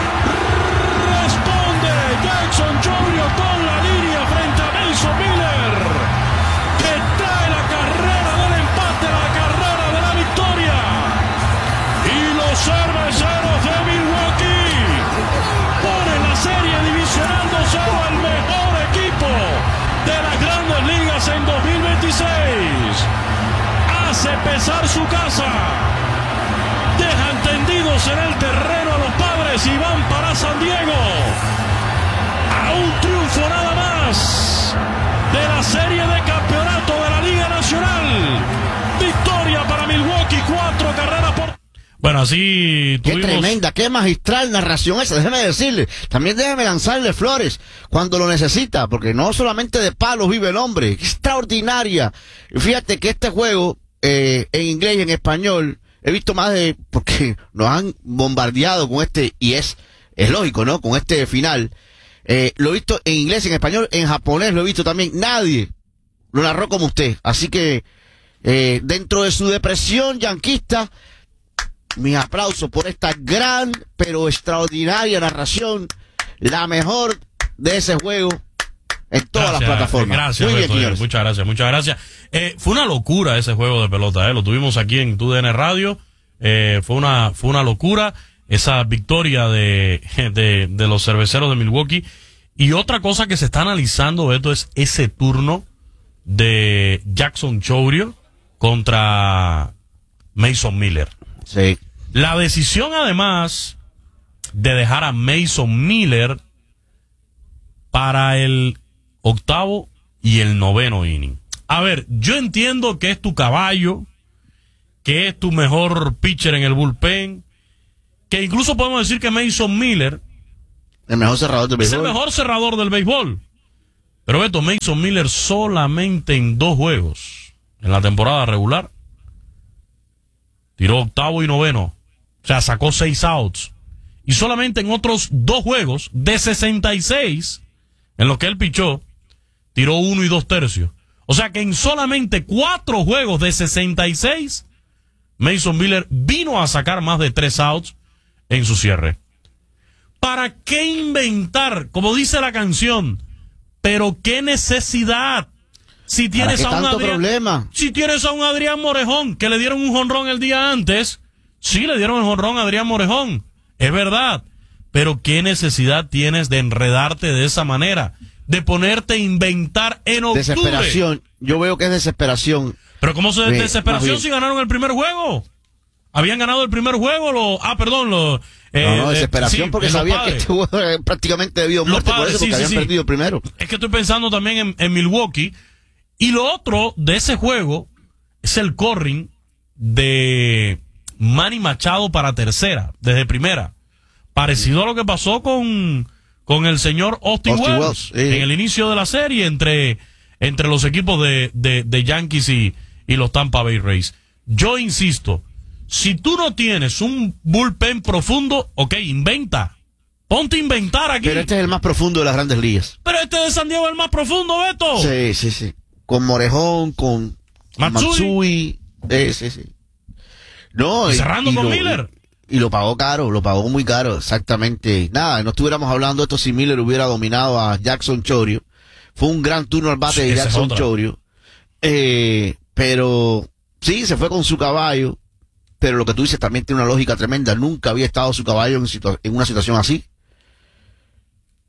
Responde Jackson Chourio con la línea frente a Mason Miller, que trae la carrera del empate, la carrera de la victoria. Y los Cerveceros de Milwaukee ponen la serie divisional dos cero al mejor equipo de las Grandes Ligas en dos mil veintiséis. Hace pesar su casa. Dejan tendidos en el terreno a los Padres y van para San Diego. A un triunfo nada más de la serie de campeonato de la Liga Nacional. Victoria para Milwaukee, cuatro carreras por... Bueno, así tuvimos... Qué tremenda, qué magistral narración esa, déjeme decirle. También déjeme lanzarle flores cuando lo necesita, porque no solamente de palos vive el hombre. Extraordinaria. Fíjate que este juego, eh, en inglés y en español, he visto más de... porque nos han bombardeado con este, y es, es lógico, ¿no? Con este final. Eh, lo he visto en inglés, en español, en japonés lo he visto también. Nadie lo narró como usted. Así que, eh, dentro de su depresión yanquista, mis aplausos por esta gran pero extraordinaria narración, la mejor de ese juego en todas gracias, las plataformas. Gracias, Muy bien, Beto, señores. muchas gracias, muchas gracias. Eh, fue una locura ese juego de pelota, eh, lo tuvimos aquí en tu D N Radio, eh, fue una fue una locura esa victoria de, de, de los Cerveceros de Milwaukee. Y otra cosa que se está analizando, Beto, es ese turno de Jackson Chourio contra Mason Miller. Sí. La decisión, además, de dejar a Mason Miller para el octavo y el noveno inning. A ver, yo entiendo que es tu caballo, que es tu mejor pitcher en el bullpen, que incluso podemos decir que Mason Miller el mejor cerrador del béisbol. Es el mejor cerrador del béisbol. Pero Beto, Mason Miller solamente en dos juegos en la temporada regular tiró octavo y noveno. O sea, sacó seis outs. Y solamente en otros dos juegos de sesenta y seis en los que él pichó, tiró uno y dos tercios. O sea que en solamente cuatro juegos de sesenta y seis, Mason Miller vino a sacar más de tres outs en su cierre. ¿Para qué inventar? Como dice la canción, pero qué necesidad. Si tienes ¿Para qué a un tanto Adrián, problema? si tienes a un Adrián Morejón que le dieron un jonrón el día antes, sí le dieron el jonrón a Adrián Morejón, es verdad, pero qué necesidad tienes de enredarte de esa manera, de ponerte a inventar en octubre. Desesperación, yo veo que es desesperación. Pero cómo se Sí, desesperación más si bien. ganaron el primer juego. Habían ganado el primer juego, lo, ah, perdón, lo, eh, No, no, eh, desesperación sí, porque los sabía que Padres. este juego era prácticamente debido a Los muerte, por Padres, eso, porque sí, sí, habían sí. perdido primero. Es que estoy pensando también en, en Milwaukee. Y lo otro de ese juego es el corring de Manny Machado para tercera, desde primera. Parecido a lo que pasó con, con el señor Austin, Austin Wells, Wells, sí. en el inicio de la serie entre, entre los equipos de, de, de Yankees y, y los Tampa Bay Rays. Yo insisto, si tú no tienes un bullpen profundo, ok, inventa. Ponte a inventar aquí. Pero este es el más profundo de las Grandes Ligas. Pero este de San Diego es el más profundo, Beto. Sí, sí, sí. Con Morejón, con Matsui. Matsui. Eh, sí, sí. No, Y cerrando con Miller. Y lo pagó caro, lo pagó muy caro, exactamente. Nada, no estuviéramos hablando de esto si Miller hubiera dominado a Jackson Chourio. Fue un gran turno al bate Sí, de esa es Jackson otra. Chourio. Eh, pero sí, se fue con su caballo. Pero lo que tú dices también tiene una lógica tremenda. Nunca había estado su caballo en, situa- en una situación así.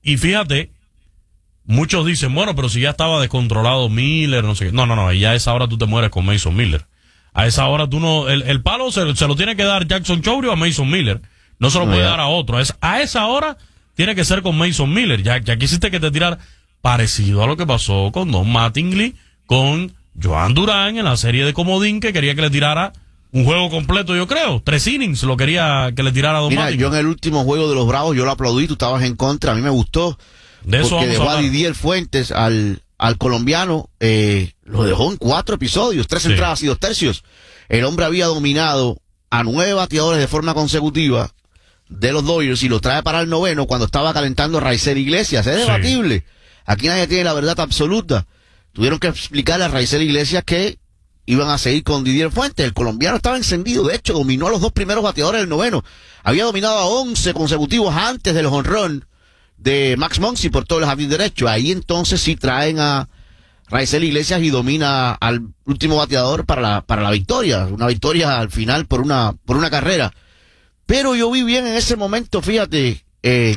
y fíjate, muchos dicen, bueno, pero si ya estaba descontrolado Miller, no sé qué. No, no, no, y ya a esa hora tú te mueres con Mason Miller. A esa hora tú no, el, el palo se, se lo tiene que dar Jackson Chourio a Mason Miller. No se lo no, puede ya. dar a otro. Es, a esa hora tiene que ser con Mason Miller. Ya, ya quisiste que te tirar parecido a lo que pasó con Don Mattingly, con Joan Durán en la serie de comodín, que quería que le tirara un juego completo, yo creo. Tres innings lo quería que le tirara a Don Mira, Mattingly. Yo en el último juego de los Bravos, yo lo aplaudí, tú estabas en contra, a mí me gustó. De eso porque vamos dejó a a Didier Fuentes, al, al colombiano, eh, lo dejó en cuatro episodios, tres sí. entradas y dos tercios. El hombre había dominado a nueve bateadores de forma consecutiva de los Dodgers y lo trae para el noveno cuando estaba calentando Raizel Iglesias. Es debatible. Sí. Aquí nadie tiene la verdad absoluta. Tuvieron que explicarle a Raizel Iglesias que iban a seguir con Didier Fuentes. El colombiano estaba encendido. De hecho, dominó a los dos primeros bateadores del noveno. Había dominado a once consecutivos antes del jonrón de Max Muncy por todo el jardín derecho. Ahí entonces sí traen a Raizel Iglesias y domina al último bateador para la, para la victoria. Una victoria al final por una, por una carrera. Pero yo vi bien en ese momento, fíjate, eh,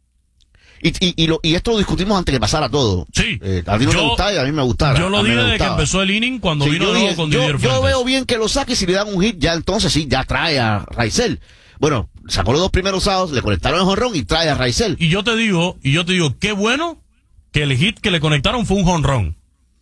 y, y, y, lo, y esto lo discutimos antes que pasara todo. Sí. Eh, a ti no yo, te gustaba y a mí me gustaba. Yo lo dije desde que empezó el inning cuando sí, vino de nuevo dije, con yo, Didier Fuentes. Yo veo bien que lo saque y si le dan un hit, ya entonces sí, ya trae a Raizel. Bueno, sacó los dos primeros outs, le conectaron el jonrón y trae a Raizel. Y yo te digo, y yo te digo, qué bueno que el hit que le conectaron fue un jonrón.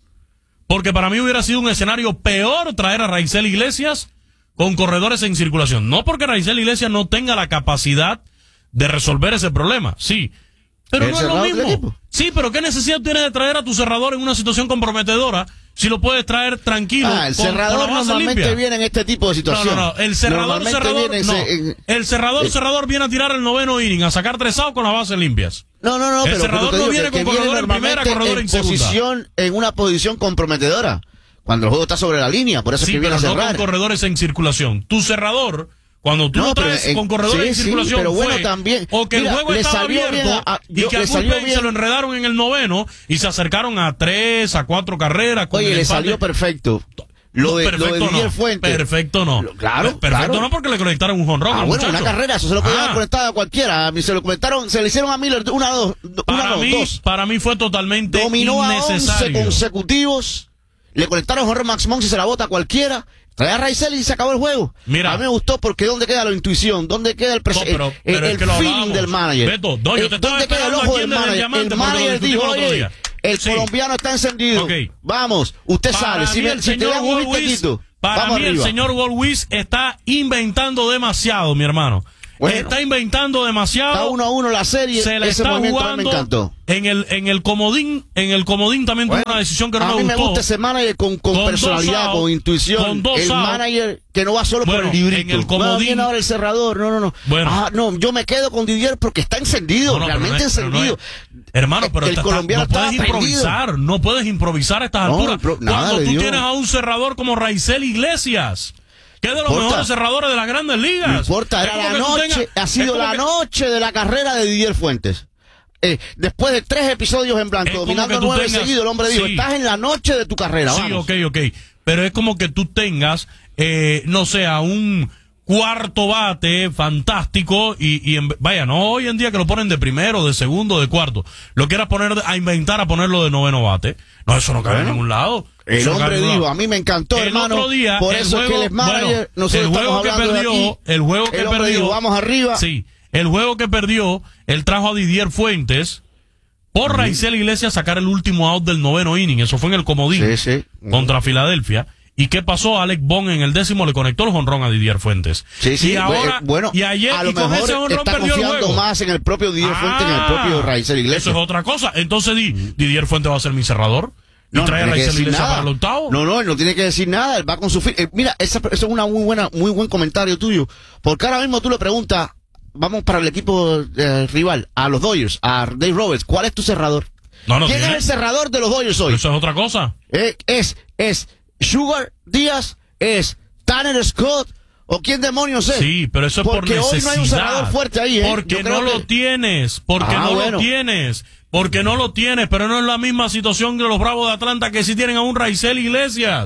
Porque para mí hubiera sido un escenario peor traer a Raizel Iglesias con corredores en circulación. No porque Raizel Iglesias no tenga la capacidad de resolver ese problema, sí. Pero no es lo mismo. Sí, pero ¿qué necesidad tienes de traer a tu cerrador en una situación comprometedora si lo puedes traer tranquilo? Ah, el con, cerrador con la base normalmente limpia? viene en este tipo de situaciones. No, no, no. El cerrador, cerrador, no. Ese, el cerrador, eh, cerrador viene a tirar el noveno inning, a sacar tres outs con las bases limpias. No, no, no. El pero, cerrador pero no viene que, con que corredor en primera, corredor en segunda. Posición, en una posición comprometedora. Cuando el juego está sobre la línea, por eso sí, es que viene a cerrar. No con corredores en circulación. Tu cerrador, cuando tú no, lo traes pero, eh, con corredores sí, en circulación, sí, pero bueno, fue, también, o que mira, el juego estaba abierto a, a, yo, y que a Bullpen se lo enredaron en el noveno y se acercaron a tres, a cuatro carreras. Con Oye, el le empate. salió perfecto. Lo de, no, perfecto lo de Didier no. Fuentes. Perfecto no. Lo, claro, perfecto claro. no porque le conectaron un jonrón. Ah, bueno, muchacho. una carrera, eso se lo podían ah. conectar a cualquiera. Se lo comentaron, se le hicieron a Miller una, dos, para una, mí, dos. Para mí fue totalmente Dominó innecesario. a once consecutivos. Le conectaron jonrón Max Muncy, se la bota a cualquiera. Trae a Raizel y se acabó el juego. Mira, a mí me gustó porque ¿dónde queda la intuición? ¿Dónde queda el, no, pero, el, pero el, es el que feeling hablamos. del manager? Beto, no, yo te ¿Dónde queda el ojo del manager? El manager dijo, oye, el sí. colombiano está encendido. Okay. Vamos, usted para sale. Si, me, si te dan un hit, Para Vamos mí arriba. el señor Wolwis está inventando demasiado, mi hermano. Bueno, está inventando demasiado. Está uno a uno la serie. Se le ese está movimiento jugando. Me encantó. En el, en el comodín, en el comodín también bueno, tuvo una decisión que no a me mí gustó. me gusta ese manager con, con, con personalidad, out, con intuición. Con dos el out. manager que no va solo bueno, por el librito. En el comodín. No, ahora el cerrador. No, no, no. Bueno. Ah, no, yo me quedo con Didier porque está encendido, no, no, realmente no es, encendido. No es, hermano, pero el está, colombiano no puedes improvisar, prendido. no puedes improvisar a estas no, alturas. Pero, cuando tú Dios. tienes a un cerrador como Raizel Iglesias. Que es de los importa. mejores cerradores de las grandes ligas. No importa, era la noche, tengas, ha sido la que, noche de la carrera de Didier Fuentes. Eh, después de tres episodios en blanco, dominando nueve tengas, seguidos, el hombre dijo, sí, estás en la noche de tu carrera. Sí, vamos. ok, ok. Pero es como que tú tengas, eh, no sé, a un cuarto bate fantástico y, y en, vaya, no hoy en día que lo ponen de primero, de segundo, de cuarto. Lo quieras poner a inventar a ponerlo de noveno bate. No, eso no cabe bueno. en ningún lado. El eso hombre no dijo, a mí me encantó, el hermano. Otro día, por el eso juego, es que el manager, bueno, nosotros el juego estamos que perdió, aquí, el juego que el perdió, dijo, vamos arriba. Sí, el juego que perdió, él trajo a Didier Fuentes por uh-huh. Raizel Iglesias sacar el último out del noveno inning. Eso fue en el comodín sí, sí. Uh-huh. contra Filadelfia. ¿Y qué pasó? Alec Bohm en el décimo le conectó el jonrón a Didier Fuentes. Sí, sí. Y ahora, bueno, y ayer, a lo y con mejor ese jonrón está perdió el juego. más en el propio Didier ah, Fuentes que en el propio Raizel Iglesias. Eso es otra cosa. Entonces, di, ¿Didier Fuentes va a ser mi cerrador? ¿Y no, trae no a Raizel Iglesias nada. para el octavo? No, no, él no tiene que decir nada. Él va con su... Eh, mira, esa, eso es una muy buena, muy buen comentario tuyo. Porque ahora mismo tú le preguntas, vamos para el equipo eh, rival, a los Dodgers, a Dave Roberts, ¿cuál es tu cerrador? No, no, ¿Quién tiene... es el cerrador de los Dodgers hoy? Eso es otra cosa. Eh, es, es Sugar Díaz, es Tanner Scott, o quién demonios es. Sí, pero eso es porque por necesidad. Hoy no hay un cerrador fuerte ahí, ¿eh? Porque no que... lo tienes, porque ah, no bueno. lo tienes, porque no lo tienes, pero no es la misma situación de los Bravos de Atlanta que si tienen a un Raizel Iglesias.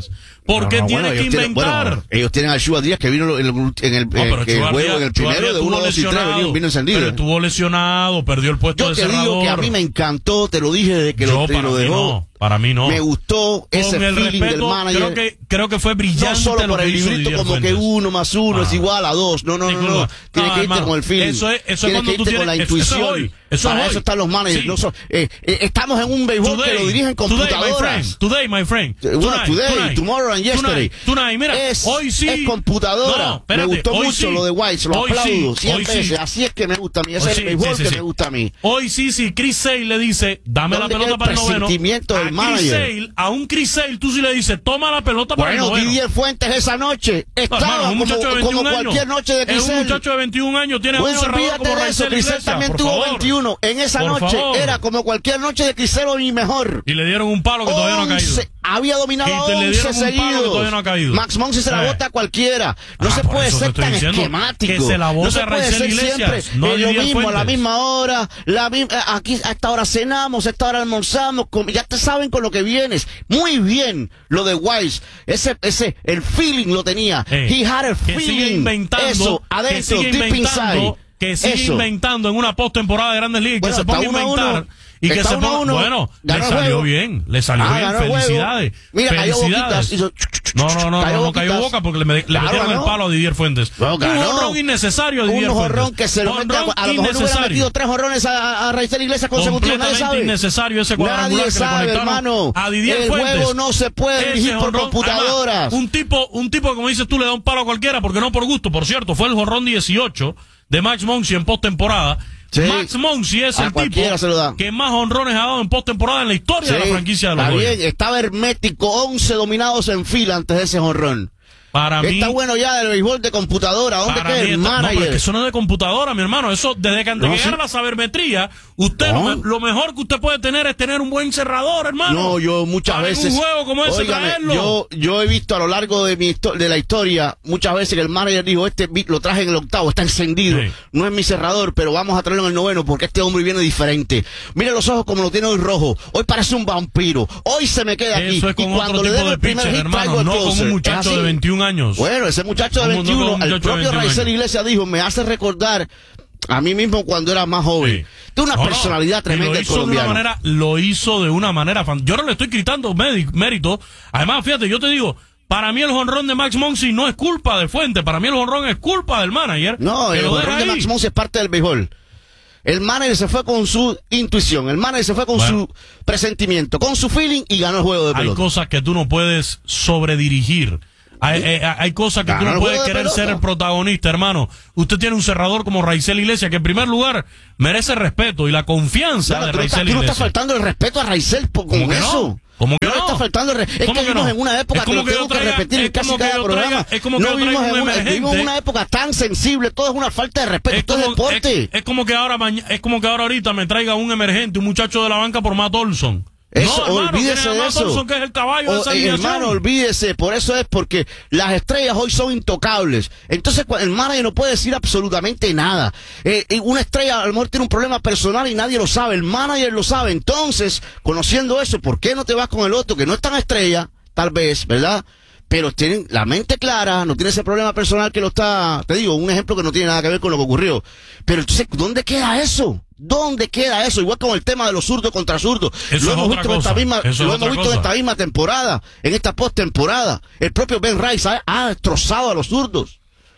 ¿Por qué no, no, tiene bueno, que ellos inventar? Tienen, bueno, ellos tienen a Chua Díaz que vino en el, en el, No, pero eh, que el Chua juego Díaz- en el Chua primero Díaz de estuvo uno, dos y tres lesionado, vino, vino encendido. Pero estuvo lesionado, perdió el puesto Yo de te cerrador. digo que a mí me encantó, te lo dije desde que Yo, lo, te para lo mí dejó. no, para mí no. Me gustó ese Con el feeling respeto, del manager. Creo que, creo que fue brillante No solo lo por que el hizo librito Didier como que Fuentes. uno más uno Ah. es igual a dos. No, no, no, no. Disculpa. Tienes No, que irte hermano, con el feeling. eso es- eso es Tienes cuando que tú irte con la tienes- eso- eso es intuición. hoy, eso Para es eso hoy. están los managers. Sí. No son- eh, eh, estamos en un béisbol que lo dirigen today, my computadoras. friend, today, my friend. Bueno, Tonight, today, tonight, tomorrow and yesterday. Tonight, tonight. Mira, es, hoy sí. es computadora. No, espérate, me gustó hoy mucho sí. lo de White, lo Hoy aplaudo. sí, Cien hoy sí. veces. Así es que me gusta a mí. Ese Hoy es el sí, béisbol sí, sí, que sí. me gusta a mí. Hoy sí, sí, Chris Sale le dice, dame la ¿Dónde pelota queda para el el noveno. presentimiento del A Chris manager? Sale, a un Chris Sale, tú sí le dices, toma la pelota para el Bueno, noveno. Didier Fuentes esa noche No, estaba hermano, un como, muchacho de como veintiún años. cualquier noche de Es Crisel. un muchacho de veintiún años, tiene Bueno, un cerrador olvídate como de eso. Raisel Crisel Iglesias, también por tuvo favor. veintiuno. En esa Por noche favor. era como cualquier noche de Crisel y mejor. Y le dieron un palo que todavía no ha caído. once Había dominado Y a te le once dieron un palo que seguidos. todavía no ha caído. Max Monsi se la Eh. bota a cualquiera. No Ah, se por puede eso te ser estoy tan diciendo esquemático. que se la bote no se a puede Raisel ser Iglesias, siempre no eh, lo Didier mismo, a la Fuentes. misma hora. La misma, eh, aquí a esta hora cenamos, a esta hora almorzamos. com- ya te saben con lo que vienes. Muy bien lo de Wise. Ese, ese, el feeling lo tenía. Eh, He had a que sigue feeling. inventando, Eso, que adentro, sigue deep inventando, inside. que sigue Eso. inventando en una postemporada de Grandes Ligas, Bueno, que se está ponga a uno a inventar uno. y que Está se uno a ponga, uno. bueno, le Ganó el salió juego. bien, le salió Ah, bien, ganó el juego. felicidades. Mira, cayó felicidades. boquitas, hizo- No, no, no, cayó no, no cayó boquitas. boca porque le, me- le Claro, metieron ganó. el palo a Didier Fuentes. No, Un ganó. jonrón innecesario a Didier Un Fuentes. jorrón que se lo mete a, Jonrón a lo mejor no hubiera innecesario. metido tres jorrones a, a Raisel Iglesias consecutivos, nadie Completamente sabe. innecesario ese cuadrangular Nadie que le sabe, conectaron hermano. a Didier El Fuentes. juego no se puede Ese dirigir por jonrón, computadoras. además, un tipo, un tipo que, como dices tú, le da un palo a cualquiera, porque no por gusto. Por cierto, fue el jonrón dieciocho de Max Monsi en postemporada. Sí. Max Monsi es A el tipo cualquiera se lo da. que más honrones ha dado en postemporada en la historia de la Sí, franquicia de los está Dodgers. bien, estaba hermético, once dominados en fila antes de ese jonrón. Para mí, Está bueno ya del béisbol de computadora. ¿Dónde para queda mí el está- no, pero manager? es que eso no es de computadora, mi hermano. Eso, desde que antes No, de llegar sí. a la sabermetría, usted lo, No. me- lo mejor que usted puede tener es tener un buen cerrador, hermano. No, yo muchas Para veces. un juego como ese, Óigame, traerlo. yo, yo he visto a lo largo de mi histo- de la historia muchas veces que el manager dijo, este vi- lo traje en el octavo, está encendido. Sí. No es mi cerrador, pero vamos a traerlo en el noveno porque este hombre viene diferente. Mire los ojos como lo tiene hoy rojo. Hoy parece un vampiro. Hoy se me queda aquí. Eso es con y cuando otro le tipo den de el primer pitcher, hit, traigo hermano, el no con closer. un ¿Es muchacho así? de veintiún años. Bueno, ese muchacho de Como un- veintiuno, como un el muchacho de propio veintiún Raisel años. Iglesias dijo, me hace recordar a mí mismo cuando era más joven. Sí. Tiene una No, no, personalidad y tremenda lo el hizo de una colombiano. manera, lo hizo de una manera fan- Yo no le estoy gritando medi- mérito. Además, fíjate, yo te digo, para mí el jonrón de Max Monsi no es culpa de Fuente, para mí el jonrón es culpa del manager. No, que el lo deja jonrón de ahí. Max Monsi es parte del béisbol. El manager se fue con su intuición, el manager se fue con Bueno. su presentimiento, con su feeling y ganó el juego de Hay pelota. cosas que tú no puedes sobredirigir. Hay, eh, hay cosas que tú Ganó no el puedes juego de querer pelota. ser el protagonista, hermano. Usted tiene un cerrador como Raisel Iglesias, que en primer lugar merece respeto y la confianza Claro, de tú, no estás, Raisel tú no Iglesias. estás faltando el respeto a Raisel por- con ¿Cómo que no? eso. ¿Cómo que no? no? le está faltando el respeto. Es ¿Cómo que que vivimos no? en una época Es que como lo que tengo yo que traiga- repetir en es casi como que cada yo programa. traiga- es como que no yo traiga vivimos un en una, emergente. vivimos en una época tan sensible, todo es una falta de respeto, Es todo es como, deporte. es, es como que ahora maña- es como que ahora ahorita me traiga un emergente, un muchacho de la banca por Matt Olson. Eso, no, hermano, olvídese tiene a de Matt eso. Olson, que es el caballo de O, esa eh, alineación. hermano, olvídese, por eso es porque las estrellas hoy son intocables. Entonces cu- el manager no puede decir absolutamente nada. Eh, eh, una estrella a lo mejor tiene un problema personal y nadie lo sabe, el manager lo sabe. Entonces, conociendo eso, ¿por qué no te vas con el otro que no es tan estrella, tal vez, ¿verdad? Pero tienen la mente clara, no tiene ese problema personal que lo está, te digo, un ejemplo que no tiene nada que ver con lo que ocurrió. Pero entonces, ¿dónde queda eso? ¿Dónde queda eso? Igual con el tema de los zurdos contra zurdos. Eso Lo es hemos otra visto en esta cosa. misma, Eso es lo otra hemos visto cosa. en esta misma temporada, en esta postemporada. El propio Ben Rice ha, ha destrozado a los zurdos.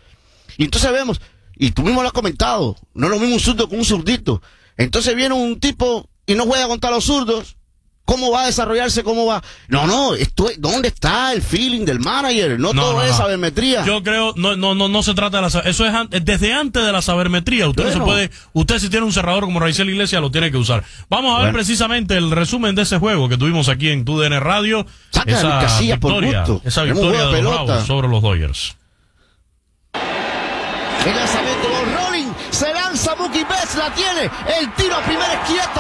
Y entonces vemos, y tú mismo lo has comentado, no es lo mismo un zurdo que un zurdito. Entonces viene un tipo y no juega contra los zurdos. ¿Cómo va a desarrollarse? ¿Cómo va? No, no, esto es, ¿dónde está el feeling del manager? No, No, todo no, es no. sabermetría. Yo creo, no, no, no, no se trata de la sa- eso es an- desde antes de la sabermetría. Usted Bueno. no se puede, usted si tiene un cerrador como Raisel Iglesias lo tiene que usar. Vamos a ver Bueno. precisamente el resumen de ese juego que tuvimos aquí en Tu D N Radio. Saca a Luis Casillas por victoria, gusto. esa Hemos victoria jugado de los pelota. Bravos sobre los Dodgers. El lanzamiento con Rolling, se lanza Mookie Betts, la tiene, el tiro a primera es quieto.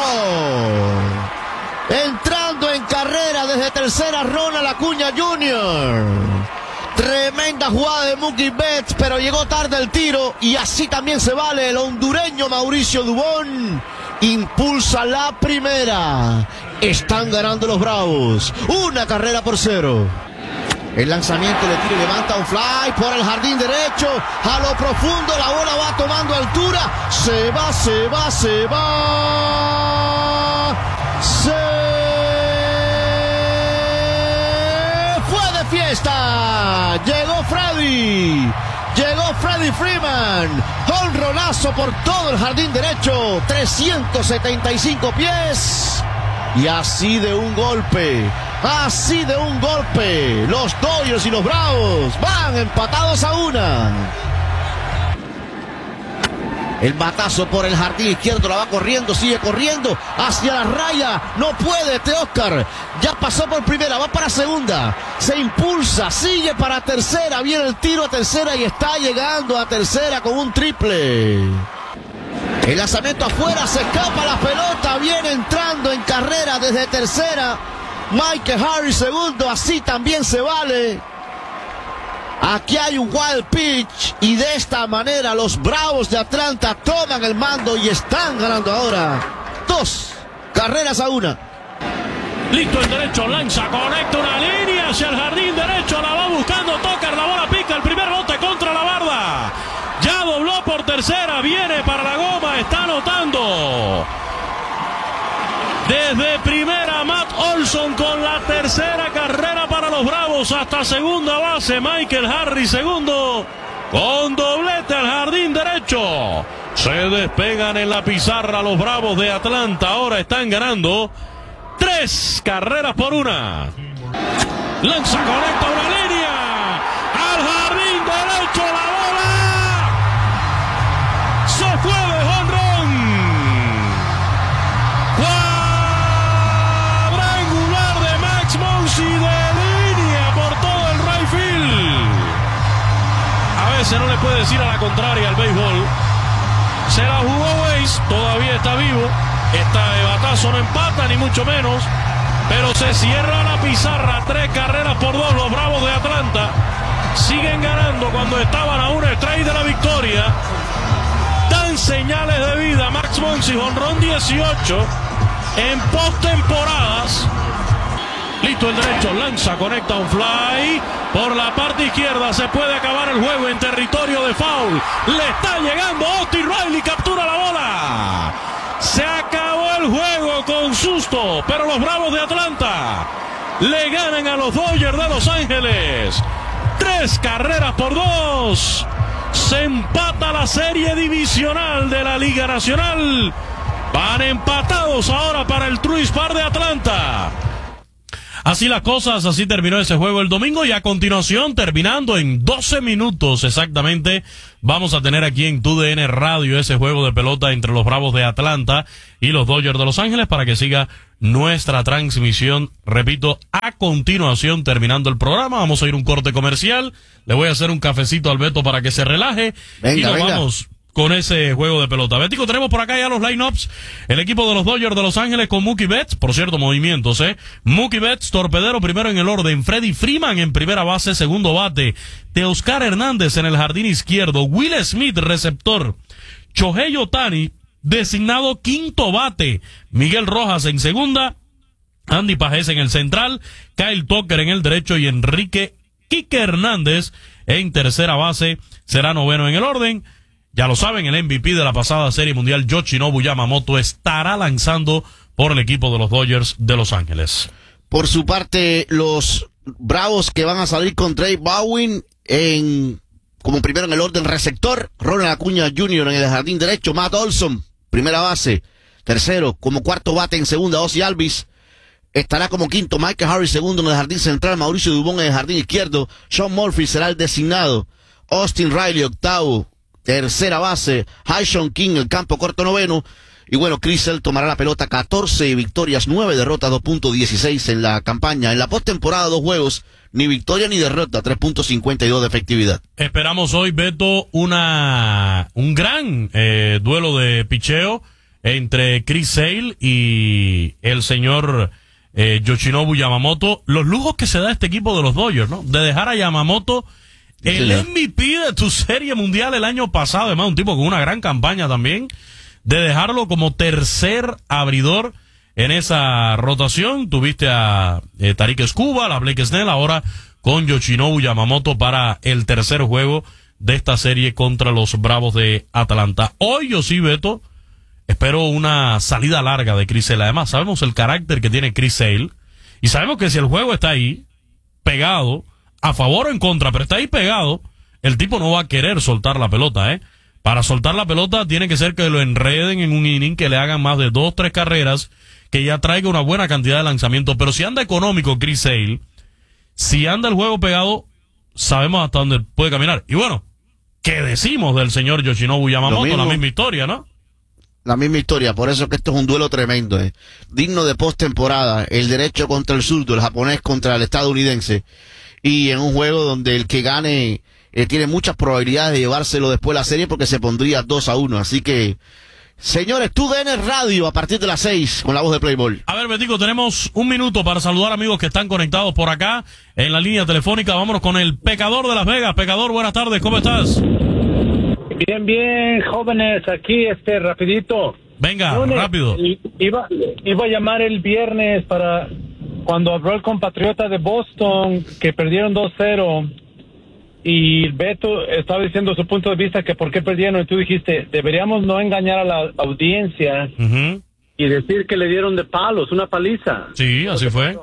Entrando en carrera desde tercera Ronald Acuña junior Tremenda jugada de Mookie Betts, pero llegó tarde el tiro y así también se vale el hondureño Mauricio Dubón. Impulsa la primera. Están ganando los Bravos. Una carrera por cero. El lanzamiento le tira y levanta un fly por el jardín derecho. A lo profundo la bola va tomando altura. Se va, se va, se va. Se fue de fiesta. Llegó Freddy. Llegó Freddie Freeman. Jonronazo por todo el jardín derecho. trescientos setenta y cinco pies. Y así de un golpe, así de un golpe, los Dodgers y los Bravos van empatados a una. El batazo por el jardín izquierdo, la va corriendo, sigue corriendo hacia la raya, no puede Teóscar, ya pasó por primera, va para segunda, se impulsa, sigue para tercera, viene el tiro a tercera y está llegando a tercera con un triple. El lanzamiento afuera, se escapa la pelota, viene entrando en carrera desde tercera. Michael Harris segundo, así también se vale. Aquí hay un wild pitch y de esta manera los Bravos de Atlanta toman el mando y están ganando ahora. Dos carreras a una. Listo el derecho, lanza, conecta una línea hacia el jardín derecho, la va buscando, toca, la bola pica, el primer bote contra la barda. Ya dobló por tercera, viene para la goma, está anotando. Desde primera, Matt Olson con la tercera carrera para los Bravos. Hasta segunda base, Michael Harris segundo. Con doblete al jardín derecho. Se despegan en la pizarra los Bravos de Atlanta. Ahora están ganando tres carreras por una. Lanza, conecta una línea. Al jardín derecho la bola. Se fue de jonrón. Cuadrangular de Max Muncy de línea por todo el right field. A veces no le puede decir a la contraria al béisbol. Se la jugó Weiss, todavía está vivo. Esta de batazo no empata ni mucho menos. Pero se cierra la pizarra. Tres carreras por dos los Bravos de Atlanta. Siguen ganando cuando estaban a un strike de la victoria. Dan señales de vida Max Muncy, jonrón dieciocho en postemporadas. Listo el derecho, lanza, conecta un fly por la parte izquierda. Se puede acabar el juego en territorio de foul. Le está llegando Austin Riley, captura la bola. Se acabó el juego con susto, pero los Bravos de Atlanta le ganan a los Dodgers de Los Ángeles. Tres carreras por dos. Se empata la serie divisional de la Liga Nacional. Van empatados ahora para el Truist Park de Atlanta. Así las cosas, así terminó ese juego el domingo y a continuación, terminando en doce minutos exactamente, vamos a tener aquí en Tu D N Radio ese juego de pelota entre los Bravos de Atlanta y los Dodgers de Los Ángeles para que siga nuestra transmisión. Repito, a continuación, terminando el programa, vamos a ir a un corte comercial, le voy a hacer un cafecito al Beto para que se relaje. Venga, y nos venga. vamos con ese juego de pelota. Bético, tenemos por acá ya los lineups. El equipo de los Dodgers de Los Ángeles con Mookie Betts, por cierto, movimientos, ¿eh? Mookie Betts, torpedero primero en el orden. Freddie Freeman en primera base, segundo bate. Teoscar Hernández en el jardín izquierdo. Will Smith, receptor. Shohei Ohtani, designado quinto bate. Miguel Rojas en segunda. Andy Pajés en el central. Kyle Tucker en el derecho y Enrique Quique Hernández en tercera base. Será noveno en el orden. Ya lo saben, el M V P de la pasada Serie Mundial, Yoshinobu Yamamoto, estará lanzando por el equipo de los Dodgers de Los Ángeles. Por su parte, los Bravos que van a salir con Trey Baldwin en, como primero en el orden receptor, Ronald Acuña junior en el jardín derecho, Matt Olson, primera base, tercero, como cuarto bate en segunda, Ozzie Albies, estará como quinto, Michael Harris segundo en el jardín central, Mauricio Dubón en el jardín izquierdo, Sean Murphy será el designado, Austin Riley octavo, tercera base, Hyun King, el campo corto noveno. Y bueno, Chris Sale tomará la pelota, catorce victorias, nueve derrotas, dos punto dieciséis en la campaña. En la postemporada, dos juegos, ni victoria ni derrota, tres punto cincuenta y dos de efectividad. Esperamos hoy, Beto, una un gran eh, duelo de picheo entre Chris Sale y el señor eh, Yoshinobu Yamamoto. Los lujos que se da este equipo de los Dodgers, ¿no? De dejar a Yamamoto, el M V P de tu Serie Mundial el año pasado, además un tipo con una gran campaña también, de dejarlo como tercer abridor en esa rotación. Tuviste a eh, Tariq Skubal, a Blake Snell, ahora con Yoshinobu Yamamoto para el tercer juego de esta serie contra los Bravos de Atlanta. Hoy yo sí, Beto, espero una salida larga de Chris Sale. Además, sabemos el carácter que tiene Chris Sale y sabemos que si el juego está ahí, pegado, a favor o en contra, pero está ahí pegado, el tipo no va a querer soltar la pelota, ¿eh? Para soltar la pelota tiene que ser que lo enreden en un inning, que le hagan más de dos, tres carreras, que ya traiga una buena cantidad de lanzamientos. Pero si anda económico Chris Sale, si anda el juego pegado, sabemos hasta dónde puede caminar. Y bueno, ¿qué decimos del señor Yoshinobu Yamamoto? Mismo, la misma historia, ¿no? La misma historia, por eso que esto es un duelo tremendo, ¿eh? Digno de postemporada, el derecho contra el zurdo, el japonés contra el estadounidense, y en un juego donde el que gane eh, tiene muchas probabilidades de llevárselo después la serie porque se pondría dos a uno, así que, señores, T U D N Radio a partir de las seis con la voz de Playboy. A ver, Betico, tenemos un minuto para saludar amigos que están conectados por acá en la línea telefónica. Vámonos con el Pecador de Las Vegas. Pecador, buenas tardes, ¿cómo estás? Bien, bien, jóvenes, aquí, este, rapidito. Venga, Lunes, rápido. Iba, iba a llamar el viernes para cuando habló el compatriota de Boston, que perdieron dos cero, y Beto estaba diciendo su punto de vista que por qué perdieron, y tú dijiste, deberíamos no engañar a la audiencia uh-huh. y decir que le dieron de palos, una paliza. Sí, así fue.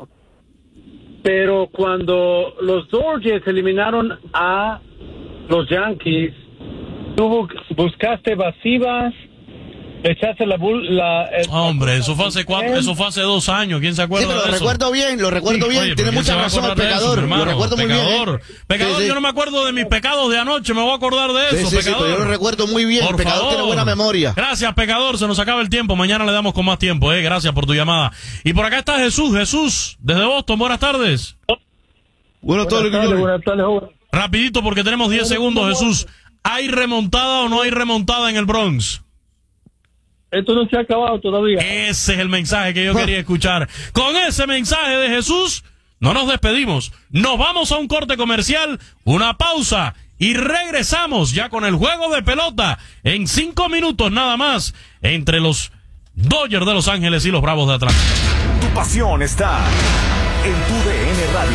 Pero cuando los Dodgers eliminaron a los Yankees, tú buscaste evasivas, echaste la... la el, Hombre, eso fue hace cuatro, eso fue hace dos años, ¿quién se acuerda sí, pero de lo eso? recuerdo bien, lo recuerdo sí, bien, oye, tiene mucha razón el Pecador, eso, lo recuerdo muy pecador. bien. ¿eh? Pecador, sí, sí. Yo no me acuerdo de mis pecados de anoche, me voy a acordar de eso, sí, sí, Pecador. Sí, pero yo lo recuerdo muy bien, por Pecador favor. Tiene buena memoria. Gracias, Pecador, se nos acaba el tiempo, mañana le damos con más tiempo, eh, gracias por tu llamada. Y por acá está Jesús, Jesús, desde Boston, buenas tardes. Buenas tardes, buenas tardes. Rapidito porque tenemos diez segundos, Jesús. ¿Hay remontada o no hay remontada en el Bronx? Esto no se ha acabado todavía. Ese es el mensaje que yo quería escuchar. Con ese mensaje de Jesús, no nos despedimos. Nos vamos a un corte comercial, una pausa y regresamos ya con el juego de pelota en cinco minutos nada más entre los Dodgers de Los Ángeles y los Bravos de Atlanta. Tu pasión está en Tu D N Radio.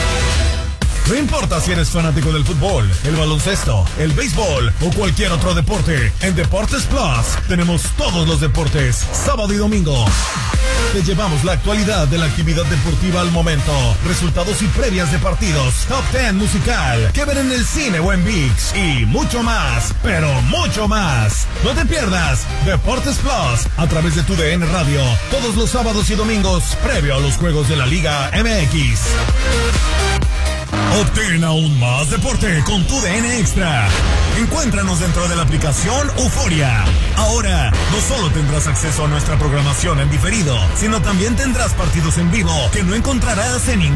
No importa si eres fanático del fútbol, el baloncesto, el béisbol o cualquier otro deporte, en Deportes Plus tenemos todos los deportes, sábado y domingo. Te llevamos la actualidad de la actividad deportiva al momento, resultados y previas de partidos, top ten musical, que ver en el cine o en ViX y mucho más, pero mucho más. No te pierdas Deportes Plus a través de Tu D N Radio, todos los sábados y domingos, previo a los juegos de la Liga M X. Obtén aún más deporte con Tu D N Extra. Encuéntranos dentro de la aplicación Euforia. Ahora, no solo tendrás acceso a nuestra programación en diferido, sino también tendrás partidos en vivo que no encontrarás en ningún